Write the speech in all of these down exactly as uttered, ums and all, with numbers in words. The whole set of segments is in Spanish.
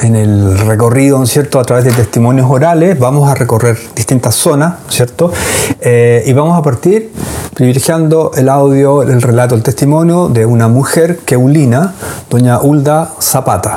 en el recorrido, ¿no es cierto?, a través de testimonios orales, vamos a recorrer distintas zonas, ¿no es cierto?, eh, y vamos a partir privilegiando el audio, el relato, el testimonio de una mujer queulina, doña Hulda Zapata.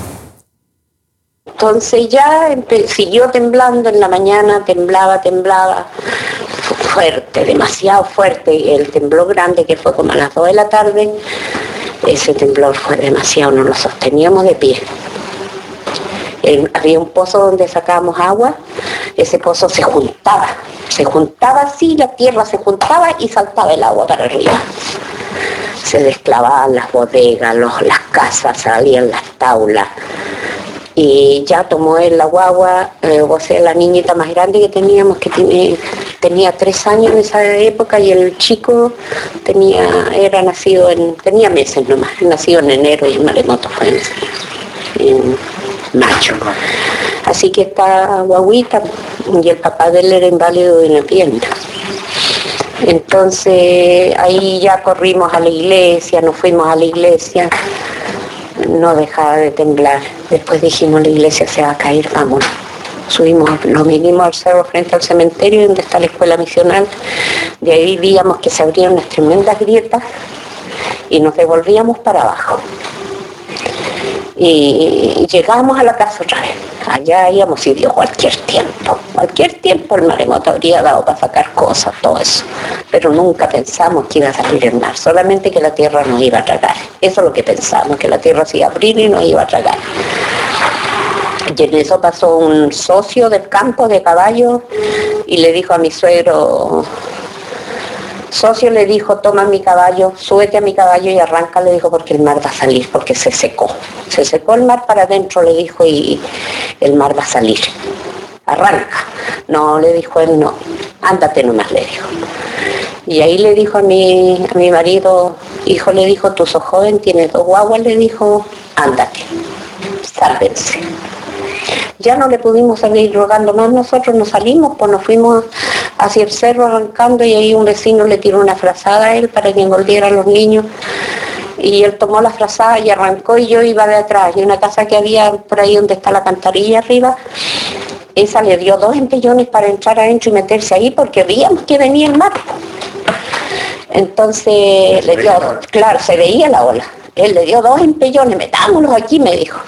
Entonces ya siguió temblando en la mañana, temblaba, temblaba, fuerte, demasiado fuerte. El temblor grande que fue como a las dos de la tarde, ese temblor fue demasiado, no lo sosteníamos de pie. El, había un pozo donde sacábamos agua, ese pozo se juntaba, se juntaba así, la tierra se juntaba y saltaba el agua para arriba. Se desclavaban las bodegas, los, las casas, salían las taulas. Y ya tomó él la guagua, eh, o sea, la niñita más grande que teníamos, que tiene, tenía tres años en esa época, y el chico tenía, era nacido en, tenía meses nomás, nacido en enero y el maremoto fue en, en mayo. Así que esta guaguita, y el papá de él era inválido de una pierna. Entonces ahí ya corrimos a la iglesia, nos fuimos a la iglesia. No dejaba de temblar. Después dijimos, la iglesia se va a caer, vamos. Subimos, nos vinimos al cerro frente al cementerio donde está la escuela misional. De ahí veíamos que se abrían unas tremendas grietas y nos devolvíamos para abajo. Y llegamos a la casa otra vez. Allá habíamos ido cualquier tiempo. Cualquier tiempo el maremoto habría dado para sacar cosas, todo eso. Pero nunca pensamos que iba a salir el mar, solamente que la tierra nos iba a tragar. Eso es lo que pensamos, que la tierra se iba a abrir y nos iba a tragar. Y en eso pasó un socio del campo de caballo y le dijo a mi suegro, socio le dijo, toma mi caballo, súbete a mi caballo y arranca, le dijo, porque el mar va a salir, porque se secó. Se secó el mar para adentro, le dijo, y el mar va a salir. Arranca. No, le dijo él, no, ándate nomás, le dijo. Y ahí le dijo a mi, a mi marido, hijo, le dijo, tú sos joven, tienes dos guaguas, le dijo, ándate, sálvense. Ya no le pudimos seguir rogando más, nosotros nos salimos, pues nos fuimos hacia el cerro arrancando, y ahí un vecino le tiró una frazada a él para que envolviera a los niños, y él tomó la frazada y arrancó, y yo iba de atrás, y una casa que había por ahí donde está la cantarilla arriba, esa le dio dos empellones para entrar adentro y meterse ahí, porque veíamos que venía el mar. Entonces le dio, claro, se veía la ola, él le dio dos empellones, metámonos aquí, me dijo.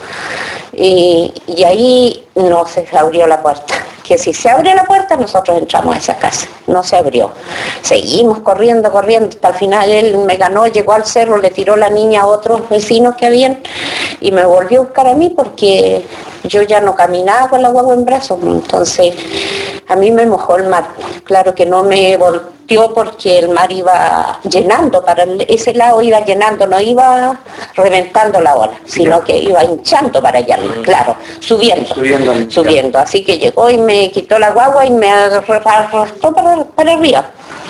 Y, y ahí no se abrió la puerta, que si se abre la puerta nosotros entramos a esa casa. No se abrió, seguimos corriendo, corriendo, hasta el final él me ganó, llegó al cerro, le tiró la niña a otros vecinos que habían y me volvió a buscar a mí porque yo ya no caminaba con la guagua en brazos. Entonces a mí me mojó el mar, claro que no me volteó porque el mar iba llenando, para ese lado iba llenando, no iba reventando la ola, sino que iba hinchando para allá, claro, subiendo, subiendo, subiendo. Así que llegó y me quitó la guagua y me arrastró para, para arriba.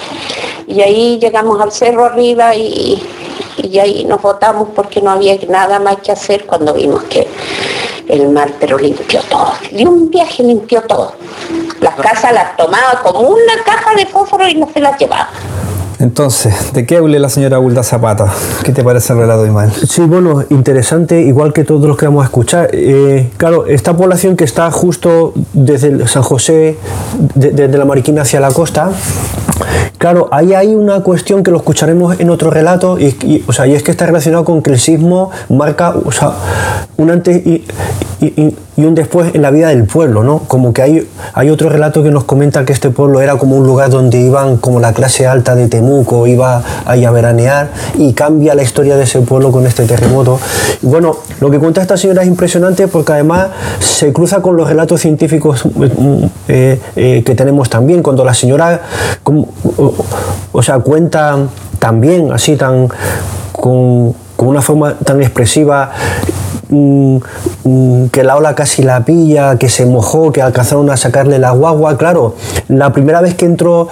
Y ahí llegamos al cerro arriba y, y ahí nos botamos porque no había nada más que hacer cuando vimos que el mar pero limpió todo, de un viaje limpió todo. Las casas las tomaba como una caja de fósforo y no se las llevaba. Entonces, ¿de qué hable la señora Hulda Zapata? ¿Qué te parece el relato, Ismael? Sí, bueno, interesante, igual que todos los que vamos a escuchar. Eh, claro, esta población que está justo desde San José, de, desde la Mariquina hacia la costa, claro, ahí hay una cuestión que lo escucharemos en otro relato, y, y, o sea, y es que está relacionado con que el sismo marca, o sea, un antes y, y, y, y un después en la vida del pueblo, ¿no? Como que hay, hay otro relato que nos comenta que este pueblo era como un lugar donde iban como la clase alta de Temuco, iba ahí a veranear, y cambia la historia de ese pueblo con este terremoto. Y bueno, lo que cuenta esta señora es impresionante porque además se cruza con los relatos científicos eh, eh, que tenemos también, cuando la señora como, o, o sea, cuenta también así tan con, con una forma tan expresiva, mm, mm, que la ola casi la pilla, que se mojó, que alcanzaron a sacarle la guagua. Claro, la primera vez que entró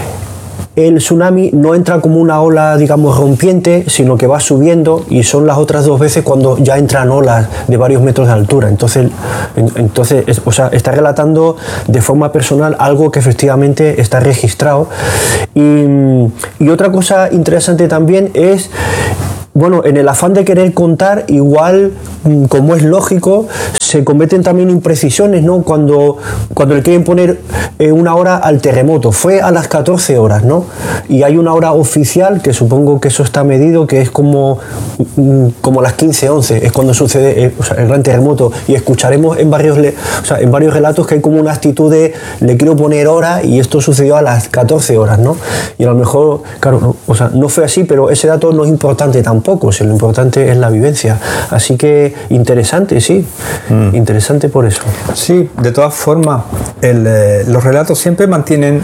el tsunami no entra como una ola, digamos, rompiente, sino que va subiendo, y son las otras dos veces cuando ya entran olas de varios metros de altura. Entonces, en, entonces es, o sea, está relatando de forma personal algo que efectivamente está registrado. Y, y otra cosa interesante también es, bueno, en el afán de querer contar, igual, como es lógico, se cometen también imprecisiones, ¿no? Cuando, cuando le quieren poner eh, una hora al terremoto, fue a las catorce horas, ¿no? Y hay una hora oficial, que supongo que eso está medido, que es como, como las quince, once, es cuando sucede eh, o sea, el gran terremoto, y escucharemos en varios, le, o sea, en varios relatos que hay como una actitud de le quiero poner hora, y esto sucedió a las catorce horas, ¿no? Y a lo mejor, claro, no, o sea, no fue así, pero ese dato no es importante tampoco, o sea, lo importante es la vivencia. Así que interesante, sí, mm. interesante por eso. Sí, de todas formas, el, eh, los relatos siempre mantienen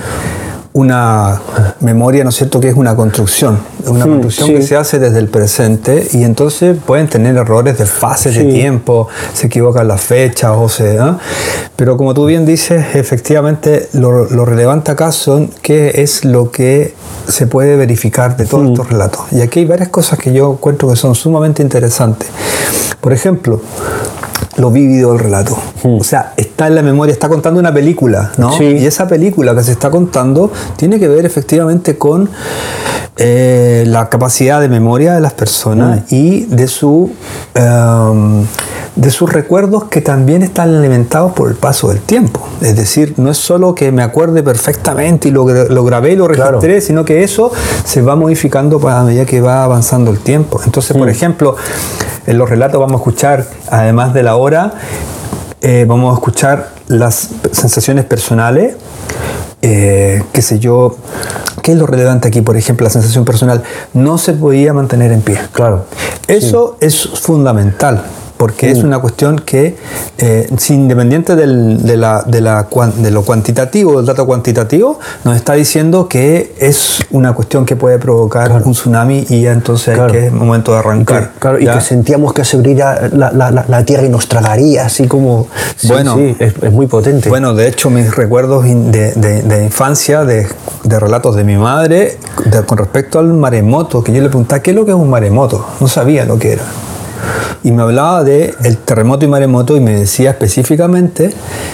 una memoria, ¿no es cierto?, que es una construcción, una sí, construcción sí. que se hace desde el presente, y entonces pueden tener errores de fases sí. de tiempo, se equivocan las fechas, o sea, ¿eh? Pero como tú bien dices, efectivamente lo, lo relevante acá son qué es lo que se puede verificar de todos sí. estos relatos. Y aquí hay varias cosas que yo encuentro que son sumamente interesantes. Por ejemplo, lo vívido del relato. Mm. O sea, está en la memoria, está contando una película, ¿no? Sí. Y esa película que se está contando tiene que ver efectivamente con eh, la capacidad de memoria de las personas mm. y de su um, de sus recuerdos, que también están alimentados por el paso del tiempo. Es decir, no es solo que me acuerde perfectamente y lo, lo grabé y lo registré, claro. sino que eso se va modificando a medida que va avanzando el tiempo. Entonces, mm. por ejemplo, en los relatos vamos a escuchar, además de la hora, eh, vamos a escuchar las sensaciones personales, eh, qué sé yo, ¿qué es lo relevante aquí? Por ejemplo, la sensación personal, no se podía mantener en pie. Claro. Eso sí. es fundamental, porque mm. es una cuestión que, eh, independiente del, de, la, de, la, de lo cuantitativo, del dato cuantitativo, nos está diciendo que es una cuestión que puede provocar claro. un tsunami, y ya entonces claro. hay que es momento de arrancar. Y que, claro, y que sentíamos que se abriría la, la, la, la tierra y nos tragaría, así como... Sí, bueno, sí, es, es muy potente. Bueno, de hecho, mis recuerdos de, de, de infancia, de, de relatos de mi madre, de, con respecto al maremoto, que yo le preguntaba, ¿qué es lo que es un maremoto? No sabía lo que era. Y me hablaba de el terremoto y maremoto, y me decía específicamente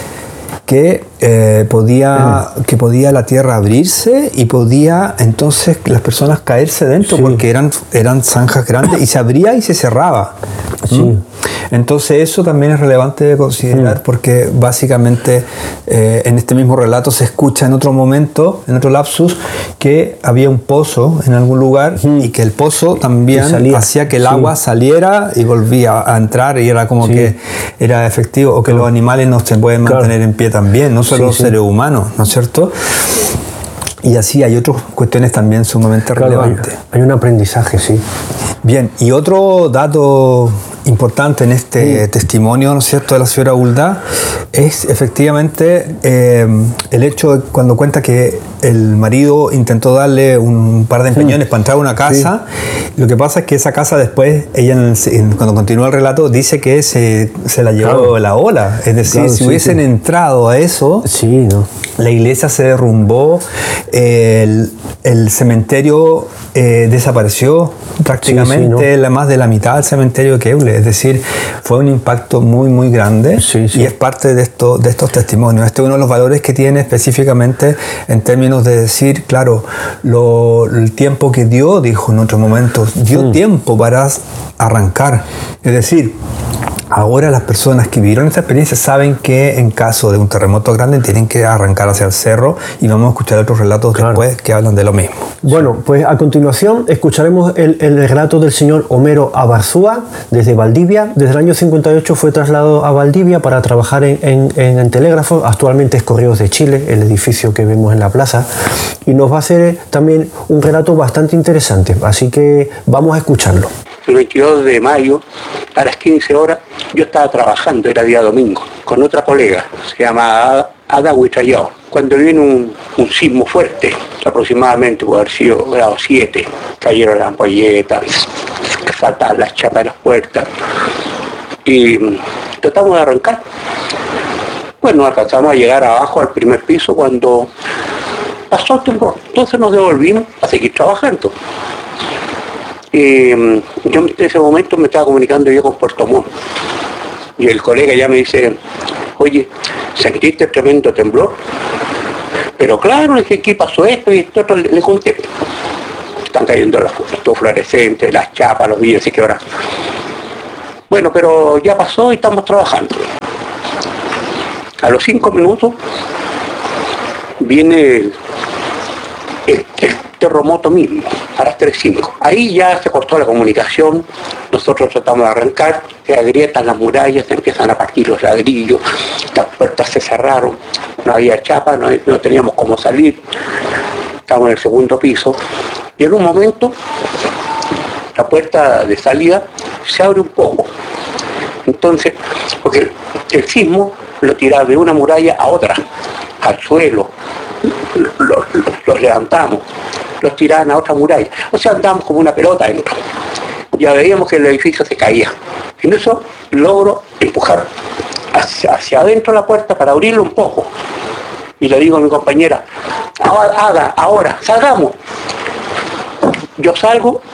que eh, podía uh-huh. que podía la tierra abrirse y podía entonces las personas caerse dentro, sí. porque eran, eran zanjas grandes, y se abría y se cerraba. Sí. ¿Mm? Entonces eso también es relevante de considerar, mm. porque básicamente eh, en este mismo relato se escucha en otro momento, en otro lapsus, que había un pozo en algún lugar mm. y que el pozo también hacía que el sí. agua saliera y volvía a entrar, y era como sí. que era efectivo, o que claro. los animales no se pueden mantener claro. en pie también, no solo sí, los sí. seres humanos, ¿no es cierto? Y así hay otras cuestiones también sumamente claro, relevantes. Hay, hay un aprendizaje, sí. Bien, y otro dato importante en este sí. testimonio, ¿no es cierto?, de la señora Hulda, es efectivamente eh, el hecho de cuando cuenta que el marido intentó darle un par de empeñones sí. para entrar a una casa. Sí. Lo que pasa es que esa casa después, ella en el, en, cuando continúa el relato, dice que se, se la llevó claro. la ola. Es decir, claro, si sí, hubiesen sí. entrado a eso, sí, ¿no? la iglesia se derrumbó, el, el cementerio eh, desapareció prácticamente, sí, sí, ¿no? la, más de la mitad del cementerio de Keulen. Es decir, fue un impacto muy, muy grande sí, sí. y es parte de, esto, de estos testimonios. Este es uno de los valores que tiene específicamente en términos de decir, claro, lo, el tiempo que dio, dijo en otros momentos, dio mm. tiempo para arrancar. Es decir, ahora las personas que vivieron esta experiencia saben que en caso de un terremoto grande tienen que arrancar hacia el cerro, y vamos a escuchar otros relatos claro. después que hablan de lo mismo. Bueno, pues a continuación escucharemos el, el relato del señor Homero Abarzúa desde Valdivia. Desde el año cincuenta y ocho fue trasladado a Valdivia para trabajar en, en, en, en Telégrafo. Actualmente es Correos de Chile, el edificio que vemos en la plaza, y nos va a hacer también un relato bastante interesante, así que vamos a escucharlo. El veintidós de mayo, a las quince horas, yo estaba trabajando, era día domingo, con otra colega, se llama Ada Huitrayao, cuando vino un, un sismo fuerte, aproximadamente puede haber sido grado siete, cayeron las ampolletas, saltaban las chapas de las puertas, y tratamos de arrancar. Bueno, alcanzamos a llegar abajo al primer piso cuando pasó el temblor, entonces nos devolvimos a seguir trabajando. Y yo en ese momento me estaba comunicando yo con Puerto Montt, y el colega ya me dice, oye, ¿sentiste el tremendo temblor? Pero claro, le dije, ¿qué pasó esto? Y esto le, le conté. Están cayendo las los fluorescentes, las chapas, los vidrios, así que ahora. Bueno, pero ya pasó y estamos trabajando. A los cinco minutos viene el, el, el terremoto mismo, a las tres cinco. Ahí ya se cortó la comunicación, nosotros tratamos de arrancar, se agrietan las murallas, se empiezan a partir los ladrillos, las puertas se cerraron, no había chapa, no, no teníamos cómo salir, estábamos en el segundo piso, y en un momento la puerta de salida se abre un poco. Entonces, porque el, el sismo lo tiraba de una muralla a otra, al suelo, los, los, los levantamos, los tiraban a otra muralla, o sea, andábamos como una pelota dentro. Ya veíamos que el edificio se caía. En eso logro empujar hacia, hacia adentro la puerta para abrirlo un poco. Y le digo a mi compañera, haga, ahora, salgamos. Yo salgo,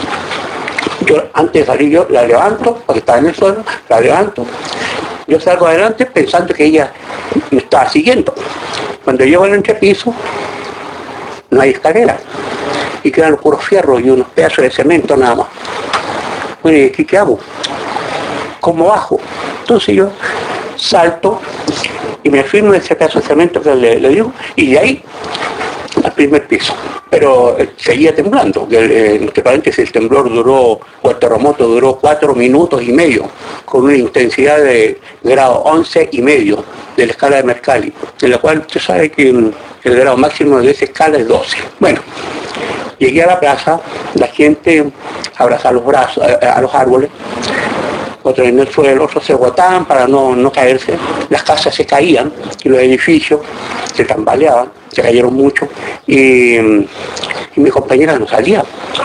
yo antes de salir yo la levanto, porque estaba en el suelo, la levanto. Yo salgo adelante pensando que ella me estaba siguiendo. Cuando llego al entrepiso, no hay escalera. Y quedan puros fierros y unos pedazos de cemento nada más. Bueno, ¿qué, qué hago? ¿Cómo bajo? Entonces yo salto y me firmo en ese pedazo de cemento que le, le digo, y de ahí al primer piso. Pero eh, seguía temblando, que, eh, entre paréntesis el temblor duró, o el terremoto duró cuatro minutos y medio, con una intensidad de grado once y medio de la escala de Mercalli, en la cual usted sabe que el, el grado máximo de esa escala es doce. Bueno, llegué a la plaza, la gente abrazaba los brazos a, a los árboles, otros en el suelo, otros se aguantaban para no, no caerse, las casas se caían y los edificios se tambaleaban, se cayeron mucho y, y mi compañera no salía.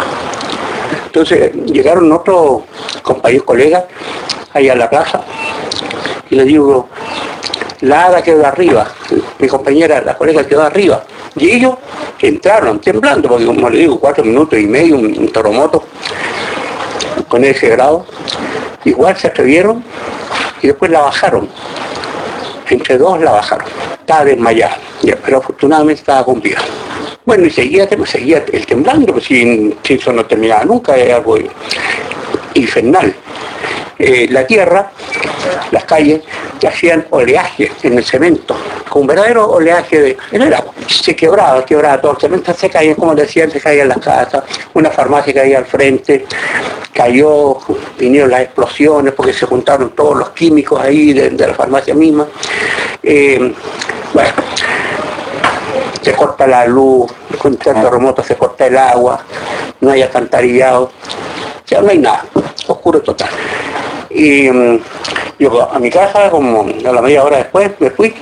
Entonces llegaron otros compañeros, colegas, ahí a la plaza y les digo, la hada quedó arriba, mi compañera, la colega quedó arriba. Y ellos entraron temblando, porque como les digo, cuatro minutos y medio, un, un terremoto con ese grado. Igual se atrevieron y después la bajaron. Entre dos la bajaron. Estaba desmayada, pero afortunadamente estaba con vida. Bueno, y seguía, seguía el temblando, pues si, si eso no terminaba nunca, es algo infernal. Eh, la tierra, las calles, hacían oleaje en el cemento, con un verdadero oleaje de, en el agua. Se quebraba, quebraba todo el cemento, se caían, como decían, se caían las casas, una farmacia caía al frente, cayó, vinieron las explosiones porque se juntaron todos los químicos ahí de, de la farmacia misma. Eh, bueno, se corta la luz, con el terremoto se corta el agua, no hay alcantarillado, o sea, no hay nada, oscuro total. Y um, yo a mi casa, como a la media hora después, me fui.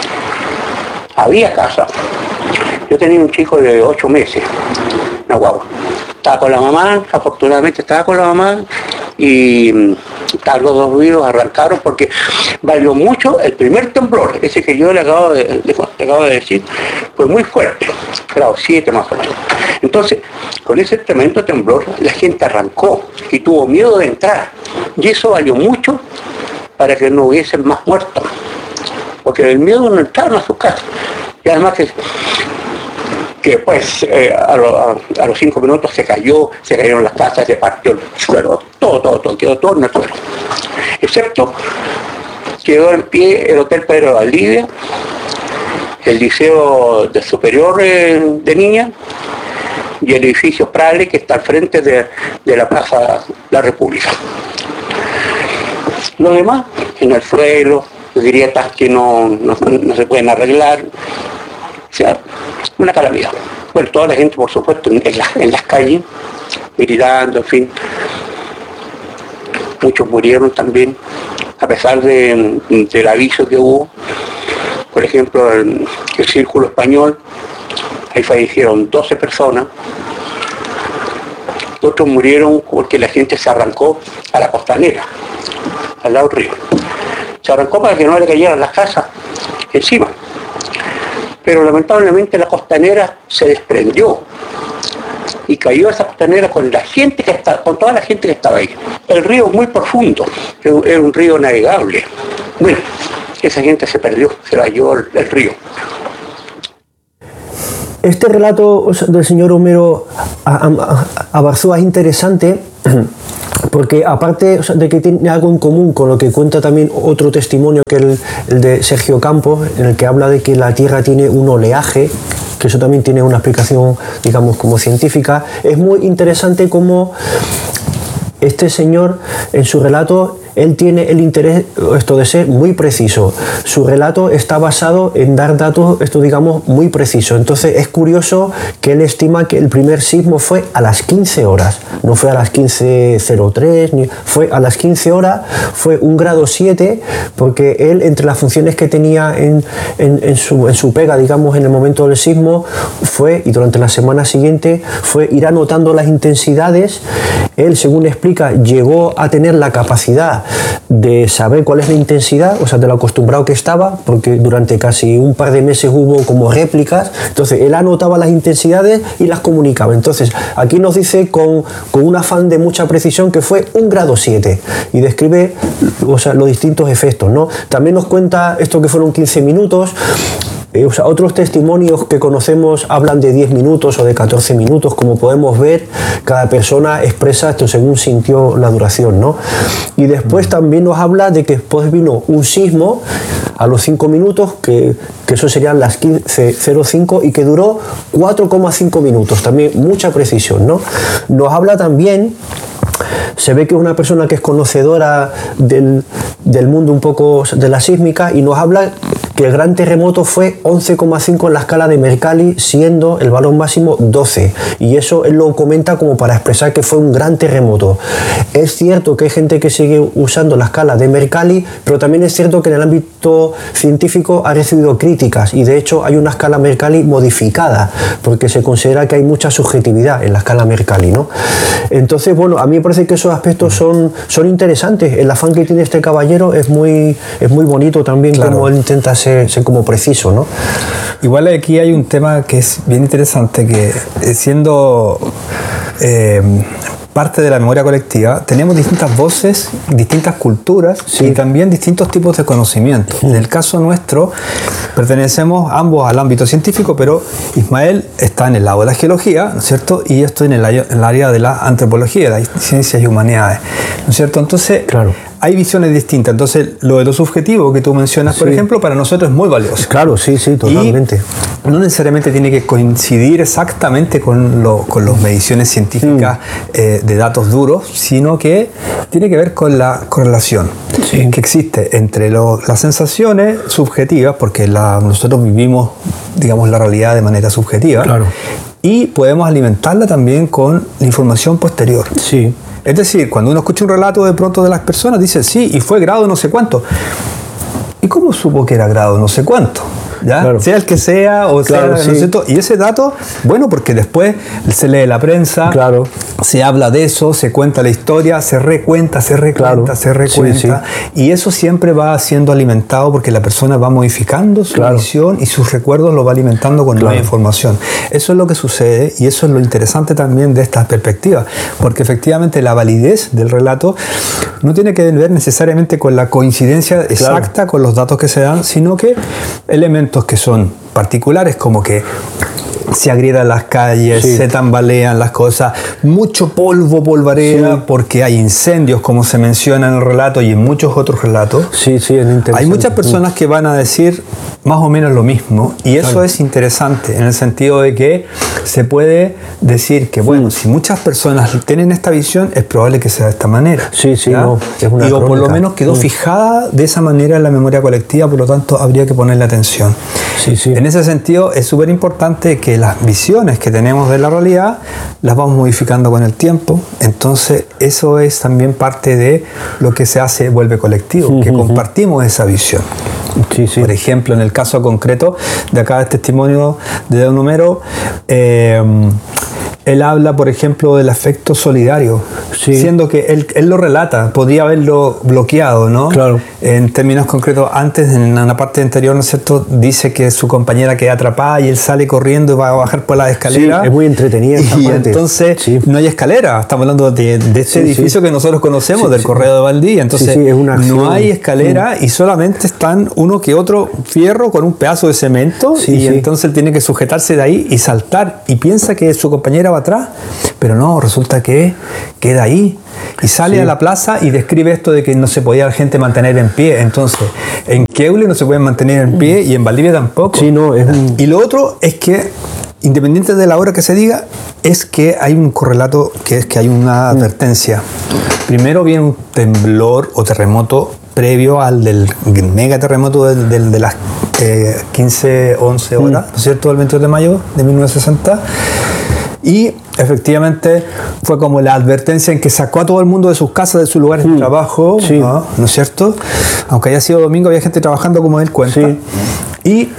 Había casa. Yo tenía un chico de ocho meses, una guagua. Estaba con la mamá, afortunadamente estaba con la mamá, y um, los dos vivos arrancaron porque valió mucho el primer temblor, ese que yo le acabo de, le, le acabo de decir, fue muy fuerte, grado siete más o menos. Entonces, con ese tremendo temblor, la gente arrancó y tuvo miedo de entrar. Y eso valió mucho para que no hubiesen más muertos. Porque el miedo no entraron a sus casas. Y además que, que pues eh, a, lo, a, a los cinco minutos se cayó, se cayeron las casas, se partió el suelo, todo, todo, todo, quedó todo en el suelo. Excepto quedó en pie el Hotel Pedro de Valdivia, el Liceo de Superior eh, de Niña, y el edificio Prale, que está al frente de, de la Plaza La República. Lo demás, en el suelo, grietas que no, no, no se pueden arreglar, o sea, una calamidad. Bueno, toda la gente, por supuesto, en, en, la, en las calles, gritando, en fin. Muchos murieron también, a pesar de, del aviso que hubo. Por ejemplo, el, el Círculo Español, ahí fallecieron doce personas. Otros murieron porque la gente se arrancó a la costanera, al lado del río. Se arrancó para que no le cayeran las casas encima. Pero lamentablemente la costanera se desprendió y cayó esa costanera con la gente que está, con toda la gente que estaba ahí. El río es muy profundo, es un río navegable. Bueno, esa gente se perdió, se la llevó el, el río. Este relato del señor Homero Abarzúa es interesante porque aparte, o sea, de que tiene algo en común con lo que cuenta también otro testimonio, que el, el de Sergio Campos, en el que habla de que la Tierra tiene un oleaje, que eso también tiene una explicación, digamos, como científica. Es muy interesante cómo este señor, en su relato, él tiene el interés, esto de ser muy preciso. Su relato está basado en dar datos, esto digamos, muy precisos. Entonces es curioso que él estima que el primer sismo fue a las quince horas. No fue a las quince cero tres, ni, fue a las quince horas, fue un grado siete, porque él, entre las funciones que tenía en, en, en, su, en su pega, digamos, en el momento del sismo, fue, y durante la semana siguiente, fue ir anotando las intensidades. Él, según explica, llegó a tener la capacidad de saber cuál es la intensidad, o sea, de lo acostumbrado que estaba, porque durante casi un par de meses hubo como réplicas. Entonces él anotaba las intensidades y las comunicaba. Entonces aquí nos dice con, con un afán de mucha precisión que fue un grado siete, y describe, o sea, los distintos efectos, ¿no? También nos cuenta esto que fueron quince minutos. Eh, o sea, otros testimonios que conocemos hablan de diez minutos o de catorce minutos. Como podemos ver, cada persona expresa esto según sintió la duración, ¿no? Y después mm. también nos habla de que después vino un sismo a los cinco minutos, que, que eso serían las quince cero cinco, y que duró cuatro coma cinco minutos. También mucha precisión, ¿no? Nos habla también, se ve que es una persona que es conocedora del, del mundo un poco de la sísmica, y nos habla que el gran terremoto fue once coma cinco en la escala de Mercalli, siendo el valor máximo doce, y eso él lo comenta como para expresar que fue un gran terremoto. Es cierto que hay gente que sigue usando la escala de Mercalli, pero también es cierto que en el ámbito científico ha recibido críticas, y de hecho hay una escala Mercalli modificada, porque se considera que hay mucha subjetividad en la escala Mercalli, ¿no? Entonces, bueno, a mí me parece que esos aspectos son, son interesantes. El afán que tiene este caballero es muy, es muy bonito también, claro, como él intenta ser Ser, ser como preciso, ¿no? Igual aquí hay un tema que es bien interesante, que siendo eh, parte de la memoria colectiva, tenemos distintas voces, distintas culturas, sí, y también distintos tipos de conocimiento. Sí. En el caso nuestro, pertenecemos ambos al ámbito científico, pero Ismael está en el lado de la geología, ¿no es cierto? Y yo estoy en el, en el área de la antropología, de las ciencias y humanidades, ¿no es cierto? Entonces, claro, hay visiones distintas. Entonces, lo de lo subjetivo que tú mencionas, sí, por ejemplo, para nosotros es muy valioso. Claro, sí, sí, totalmente. Y no necesariamente tiene que coincidir exactamente con, lo, con las mediciones científicas mm. eh, de datos duros, sino que tiene que ver con la correlación, sí, que existe entre lo, las sensaciones subjetivas, porque la, nosotros vivimos, digamos, la realidad de manera subjetiva, claro, y podemos alimentarla también con la información posterior. Sí. Es decir, cuando uno escucha un relato de pronto de las personas, dice, sí, y fue grado no sé cuánto. ¿Y cómo supo que era grado no sé cuánto? ¿Ya? Claro. Sea el que sea, o claro, sea, sí, ¿no? Y ese dato, bueno, porque después se lee la prensa, claro, se habla de eso, se cuenta la historia, se recuenta, se recuenta, claro, se recuenta, sí, sí, y eso siempre va siendo alimentado porque la persona va modificando su claro. visión, y sus recuerdos lo va alimentando con claro. nueva información. Eso es lo que sucede, y eso es lo interesante también de esta perspectiva, porque efectivamente la validez del relato no tiene que ver necesariamente con la coincidencia exacta claro. con los datos que se dan, sino que elementos que son particulares, como que se agrietan las calles, sí, se tambalean las cosas, mucho polvo, polvareda, sí, porque hay incendios, como se menciona en el relato y en muchos otros relatos. Sí, sí, es interesante. Hay muchas personas que van a decir más o menos lo mismo, y eso claro. es interesante en el sentido de que se puede decir que, bueno, sí, si muchas personas tienen esta visión, es probable que sea de esta manera. Sí, sí, no, es una Digo, por lo menos quedó sí. fijada de esa manera en la memoria colectiva, por lo tanto habría que ponerle atención. Sí, sí. En ese sentido es súper importante que las visiones que tenemos de la realidad las vamos modificando con el tiempo. Entonces eso es también parte de lo que se hace vuelve colectivo, uh-huh, que compartimos esa visión. Sí, sí. Por ejemplo, en el caso concreto de acá el testimonio de Don Homero, eh, él habla, por ejemplo, del afecto solidario, sí, siendo que él, él lo relata, podría haberlo bloqueado, ¿no? Claro. En términos concretos, antes, en una parte anterior, ¿no es cierto?, dice que su compañera queda atrapada y él sale corriendo y va a bajar por la escalera. Sí, es muy entretenida esta Y parte. entonces sí. no hay escalera. Estamos hablando de, de este sí, edificio sí. que nosotros conocemos, sí, del sí. Correo de Valdivia. Entonces sí, sí, es una no hay escalera sí. y solamente están uno que otro fierro con un pedazo de cemento sí, y sí. entonces él tiene que sujetarse de ahí y saltar y piensa que su compañera va atrás, pero no, resulta que queda ahí y sale Sí. a la plaza y describe esto de que no se podía la gente mantener en pie. Entonces, en Queule no se pueden mantener en pie y en Valdivia tampoco. Sí, no, es un- Y lo otro es que, independiente de la hora que se diga, es que hay un correlato que es que hay una advertencia. Primero viene un temblor o terremoto previo al del mega terremoto del, del- de las eh, quince, once horas, ¿no es cierto?, del veintidós de mayo de mil novecientos sesenta. Y efectivamente fue como la advertencia en que sacó a todo el mundo de sus casas, de sus lugares de trabajo, Sí. ¿no? ¿No es cierto? Aunque haya sido domingo, había gente trabajando, como él cuenta. Sí. Y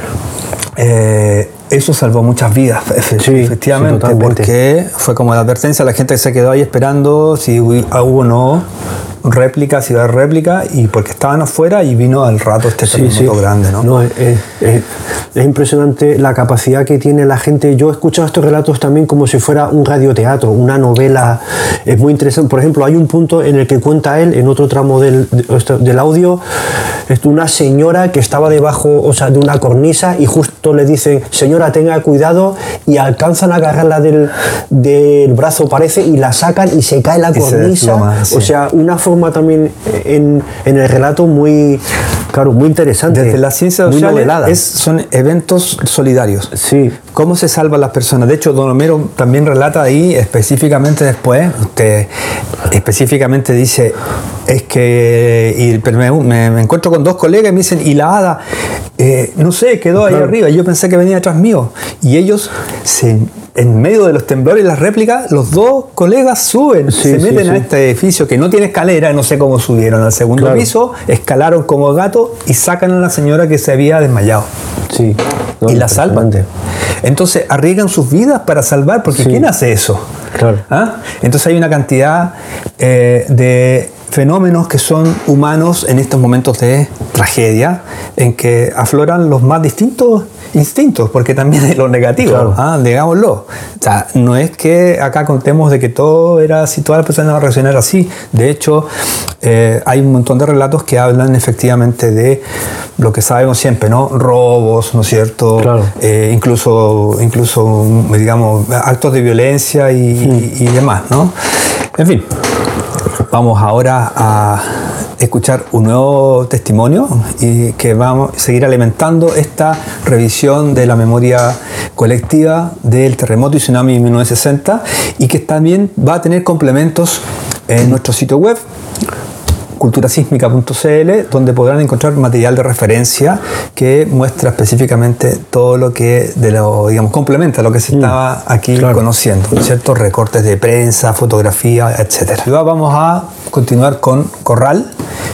eh, eso salvó muchas vidas, efe- Sí, efectivamente, sí, totalmente. porque fue como la advertencia, la gente se quedó ahí esperando si hu- hubo o no réplica, si iba a haber réplica, y porque estaban afuera y vino al rato este Sí, terremoto sí. grande, ¿no? No, es, es- es- es impresionante la capacidad que tiene la gente. Yo he escuchado estos relatos también como si fuera un radioteatro, una novela. Es muy interesante. Por ejemplo, hay un punto en el que cuenta él, en otro tramo del, de- esto- del audio, es una señora que estaba debajo, o sea, de una cornisa y justo le dicen, señora, tenga cuidado, y alcanzan a agarrarla del, del brazo, parece, y la sacan y se cae la Y se cornisa. desploma, sí. O sea, una forma también en, en el relato muy, claro, muy interesante. Desde las ciencias muy sociales novelada. es- son eventos solidarios. Sí. ¿Cómo se salvan las personas? De hecho, Don Homero también relata ahí específicamente después, usted específicamente dice, es que y, pero me, me- me encuentro con dos colegas y me dicen, y la hada, eh, no sé, quedó ahí Claro. arriba, y yo pensé que venía atrás mío. Y ellos, se, en medio de los temblores y las réplicas, los dos colegas suben, Sí, se sí, meten sí. a este edificio que no tiene escalera, no sé cómo subieron al segundo Claro. piso, escalaron como gato y sacan a la señora que se había desmayado. Sí. No, y la salvan. impresionante. Entonces arriesgan sus vidas para salvar, porque Sí. ¿quién hace eso? Claro. ¿Ah? Entonces hay una cantidad eh, de fenómenos que son humanos en estos momentos de tragedia, en que afloran los más distintos instintos, porque también hay lo negativo, Claro. ¿ah? Digámoslo. O sea, no es que acá contemos de que todo era así, todas las personas van a reaccionar así. De hecho, eh, hay un montón de relatos que hablan efectivamente de lo que sabemos siempre, ¿no? Robos, ¿no es cierto? Claro. Eh, incluso, incluso, digamos, actos de violencia y, y- y demás, ¿no? En fin, vamos ahora a escuchar un nuevo testimonio y que vamos a seguir alimentando esta revisión de la memoria colectiva del terremoto y tsunami de mil novecientos sesenta, y que también va a tener complementos en nuestro sitio web culturasísmica punto c l, donde podrán encontrar material de referencia que muestra específicamente todo lo que de lo, digamos, complementa lo que se estaba aquí claro. conociendo, ¿cierto? Recortes de prensa, fotografía, etcétera. Y ahora vamos a continuar con Corral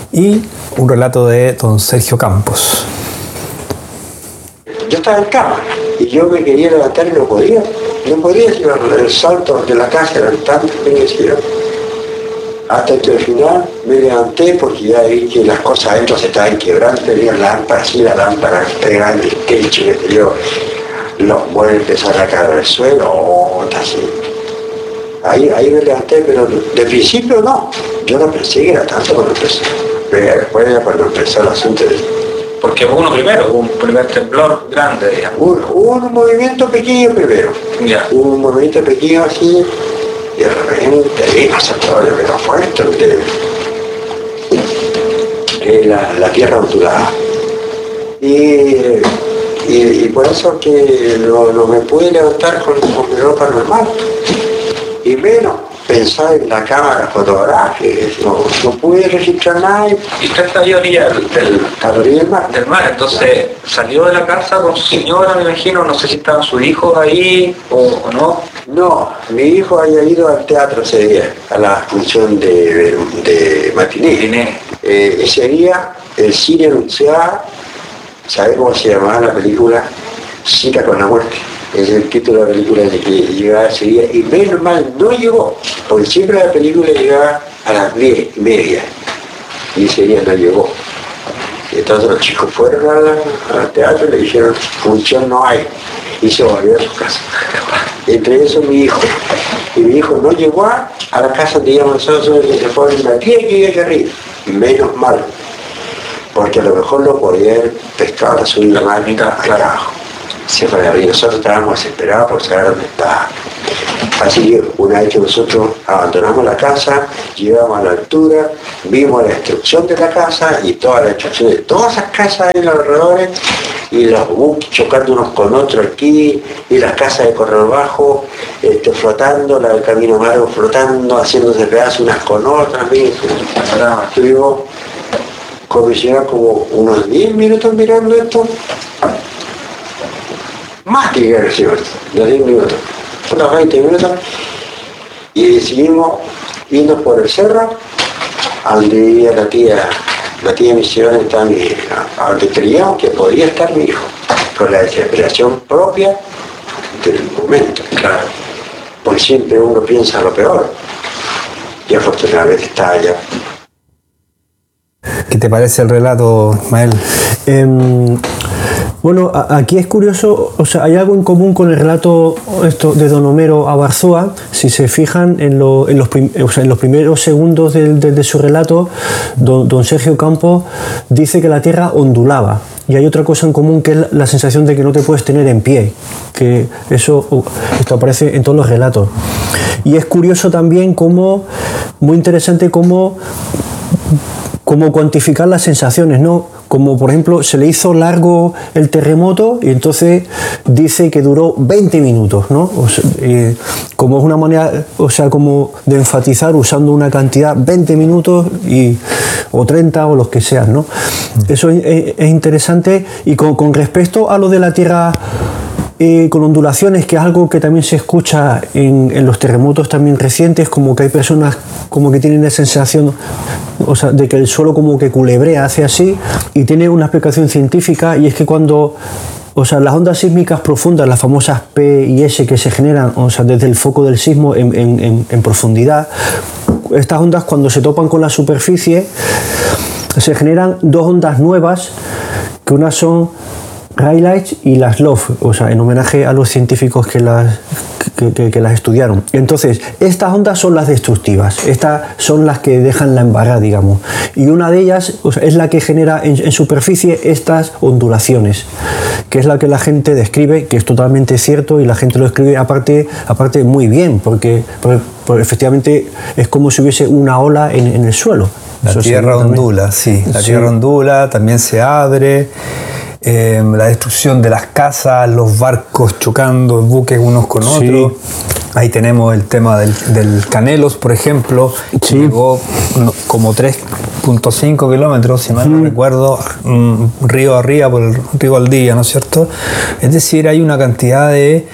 y un relato de don Sergio Campos. Yo estaba en cama y yo me quería levantar y no podía. No podía hacer el salto de la casa, era tanto que me decía. Hasta que al final me levanté porque ya vi que las cosas adentro se estaban quebrando, tenía lámparas, así la lámpara pegando el techo, que yo, los muebles empezaron a caer al suelo, oh, así. Ahí, ahí me levanté, pero de principio no. Yo no pensé que era tanto cuando empecé. Pero después ya cuando empezó el asunto de... Porque hubo uno primero, hubo un primer temblor grande, digamos. Hubo, hubo un movimiento pequeño primero. Ya. Hubo un movimiento pequeño así, y de repente vino todo lo que no fuerte, de, de la, la tierra ondulada. Y, y, y por eso que no, no me pude levantar con, con mi ropa normal. Y menos pensar en la cámara fotográfica, no, no pude registrar nada. Y usted está ahí a orilla del, del, A la orilla del mar. del mar, entonces salió de la casa con su señora, me imagino, no sé si estaban sus hijos ahí o, o no. No, mi hijo había ido al teatro ese día, a la función de, de, de matiné. Matiné. Eh, ese día el cine anunciaba, ¿sabe cómo se llamaba la película? Cita con la muerte. Es el título de la película de que llegaba ese día, y menos mal no llegó, porque siempre la película llegaba a las diez y media, y ese día no llegó. Entonces los chicos fueron a la- al teatro y le dijeron, función no hay, y se volvió a su casa. Entre eso mi hijo, y mi hijo no llegó a, a la casa donde íbamos nosotros, que se fue en la tía que iba allá arriba, menos mal, porque a lo mejor lo podía haber pescado a subir la máquina acá abajo. Se fue a abrir, nosotros estábamos desesperados por saber dónde estaba. Así que una vez que nosotros abandonamos la casa, llegamos a la altura, vimos la destrucción de la casa y toda la destrucción de todas esas casas en los alrededores, y los buques chocando unos con otros aquí, y las casas de corredor bajo este, flotando, la del camino largo flotando, haciéndose pedazos unas con otras. Estuvimos con mi señora como unos diez minutos mirando esto, más que llegar al señor, los diez minutos, unos veinte minutos, y decidimos irnos por el cerro, a donde vivía la tía, la tía de mi señora, estaba mi, a donde creíamos que podía estar mi hijo, con la desesperación propia del momento, claro, porque siempre uno piensa lo peor, y afortunadamente está allá. ¿Qué te parece el relato, Ismael? Eh, bueno, a, aquí es curioso, o sea, hay algo en común con el relato esto de Don Homero Abarzoa. Si se fijan en, lo, en, los, prim, o sea, en los primeros segundos de, de, de su relato, don, don Sergio Campos dice que la tierra ondulaba. Y hay otra cosa en común, que es la, la sensación de que no te puedes tener en pie, que eso uh, esto aparece en todos los relatos. Y es curioso también cómo, muy interesante cómo cómo cuantificar las sensaciones, ¿no? Como por ejemplo se le hizo largo el terremoto y entonces dice que duró veinte minutos, ¿no? O sea, eh, como es una manera, o sea, como de enfatizar usando una cantidad, veinte minutos y, o treinta o los que sean, ¿no? Eso es, es interesante. Y con, con respecto a lo de la tierra Eh, con ondulaciones, que es algo que también se escucha en, en los terremotos también recientes, como que hay personas como que tienen la sensación, o sea, de que el suelo como que culebrea, hace así, y tiene una explicación científica, y es que cuando, o sea, las ondas sísmicas profundas, las famosas P y S que se generan, o sea, desde el foco del sismo en, en, en, en profundidad, estas ondas cuando se topan con la superficie se generan dos ondas nuevas, que unas son Rayleigh y las Love, o sea, en homenaje a los científicos que las, que, que, que las estudiaron. Entonces, estas ondas son las destructivas, estas son las que dejan la embarrada, digamos. Y una de ellas, o sea, es la que genera en, en superficie estas ondulaciones, que es la que la gente describe, que es totalmente cierto, y la gente lo escribe aparte, aparte muy bien, porque, porque, porque efectivamente es como si hubiese una ola en, en el suelo. La Eso tierra ondula, sí, la sí. tierra ondula, también se abre. Eh, la destrucción de las casas, los barcos chocando, buques unos con otros. Sí. Ahí tenemos el tema del, del Canelos, por ejemplo, sí. que llegó como tres punto cinco kilómetros, si mal no mm. recuerdo, um, río arriba por el río al día, ¿no es cierto? Es decir, hay una cantidad de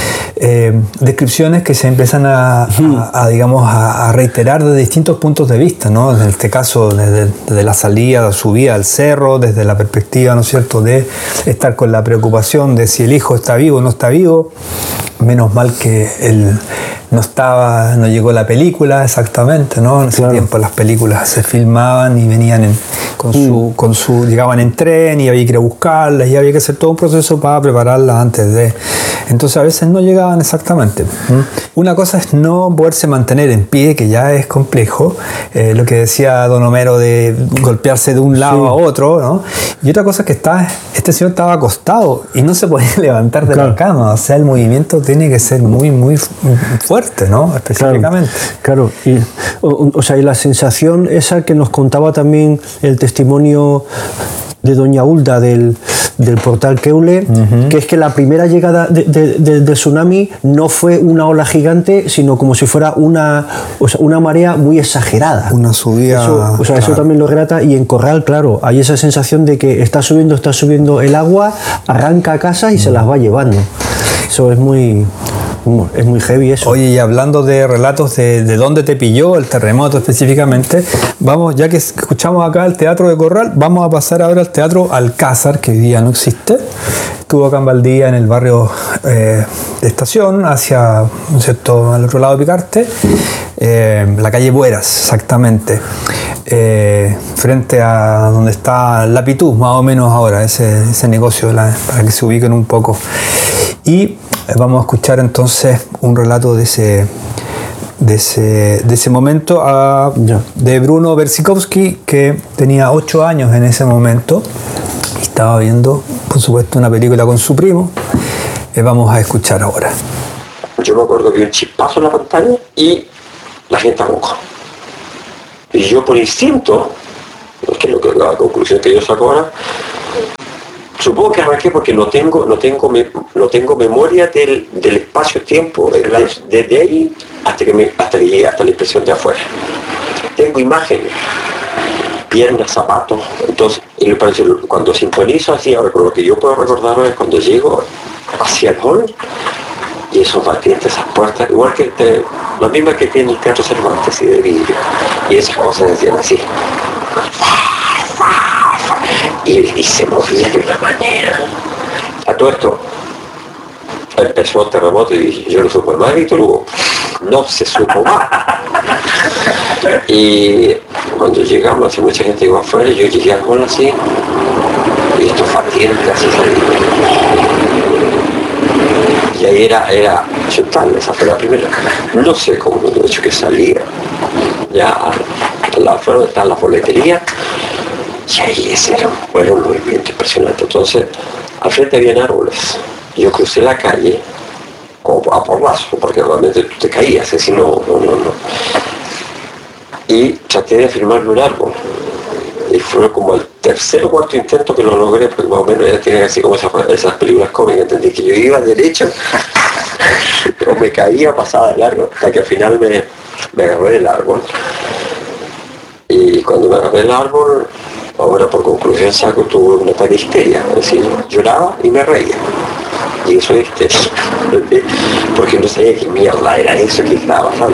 Eh, descripciones que se empiezan a, a, a digamos, a, a reiterar desde distintos puntos de vista, ¿no? En este caso, desde, desde la salida, la subida al cerro, desde la perspectiva, ¿no es cierto?, de estar con la preocupación de si el hijo está vivo o no está vivo. Menos mal que él no estaba, no llegó la película exactamente, ¿no? En ese claro. tiempo las películas se filmaban y venían en, con, mm. su, con su, llegaban en tren y había que ir a buscarlas y había que hacer todo un proceso para prepararlas antes de. Entonces a veces no llegaban exactamente. ¿Mm? Una cosa es no poderse mantener en pie, que ya es complejo, eh, lo que decía don Homero de golpearse de un lado sí. a otro, ¿no? Y otra cosa es que está, este señor estaba acostado y no se podía levantar de claro. la cama, o sea, el movimiento tiene que ser muy, muy fuerte, ¿no? Específicamente. Claro, claro. Y, o, o sea, y la sensación esa que nos contaba también el testimonio de doña Hulda del, del portal Keule, uh-huh. que es que la primera llegada de, de, de, del tsunami no fue una ola gigante, sino como si fuera una, o sea, una marea muy exagerada. Una subida. Eso, o sea, claro. eso también lo relata, y en Corral, claro, hay esa sensación de que está subiendo, está subiendo el agua, arranca a casa y uh-huh. se las va llevando. Eso es muy... Es muy heavy eso. Oye, y hablando de relatos de, de dónde te pilló el terremoto específicamente, vamos, ya que escuchamos acá el Teatro de Corral, vamos a pasar ahora al Teatro Alcázar, que hoy día no existe. Estuvo acá en Valdivia, en el barrio eh, de Estación, hacia, ¿no es cierto?, al otro lado de Picarte, eh, la calle Bueras, exactamente, eh, frente a donde está Lapitú, más o menos ahora, ese, ese negocio, la, para que se ubiquen un poco. Y vamos a escuchar entonces un relato de ese, de ese, de ese momento a, de Bruno Bersikowski, que tenía ocho años en ese momento y estaba viendo, por supuesto, una película con su primo. Eh, vamos a escuchar ahora. yo me acuerdo que vi un chispazo en la pantalla y la gente arrancó. Y yo por instinto, que es lo que la conclusión que yo saco ahora, supongo que arranqué porque no tengo, no tengo, no tengo memoria del, del espacio-tiempo, desde, desde ahí hasta que, me, hasta que llegué hasta la impresión de afuera. Tengo imágenes, piernas, zapatos, entonces, y me parece, cuando sintonizo así, ahora con lo que yo puedo recordar es cuando llego hacia el hall, y esos batientes, esas puertas, igual que este, las mismas que tiene el Teatro Cervantes, así de vidrio, y esas cosas decían así. Y, y se movía de una manera. A todo esto empezó el terremoto y dije, yo no supo más, Víctor Hugo, no se supo más. Y cuando llegamos, así mucha gente llegó afuera, yo llegué al hall así, y estos batientes así salían. Y ahí era, era chutarle, esa fue la primera. No sé cómo lo he hecho que salía. Ya al lado afuera está la boletería. Y ahí ese era, era un movimiento impresionante. Entonces, al frente habían árboles. Yo crucé la calle como a porrazo, porque normalmente tú te caías, así no, no, no, no. Y traté de firmarme un árbol. Y fue como el tercer o cuarto intento que lo logré, porque más o menos ya tienen así como esas, esas películas cómicas, entendí que yo iba derecho, pero me caía, pasaba de largo, hasta que al final me, me agarré del árbol. Y cuando me agarré del árbol, ahora por conclusión saco, tuve un ataque de histeria, es decir, lloraba y me reía. Y eso es histeria, porque no sabía qué mierda era eso que estaba pasando.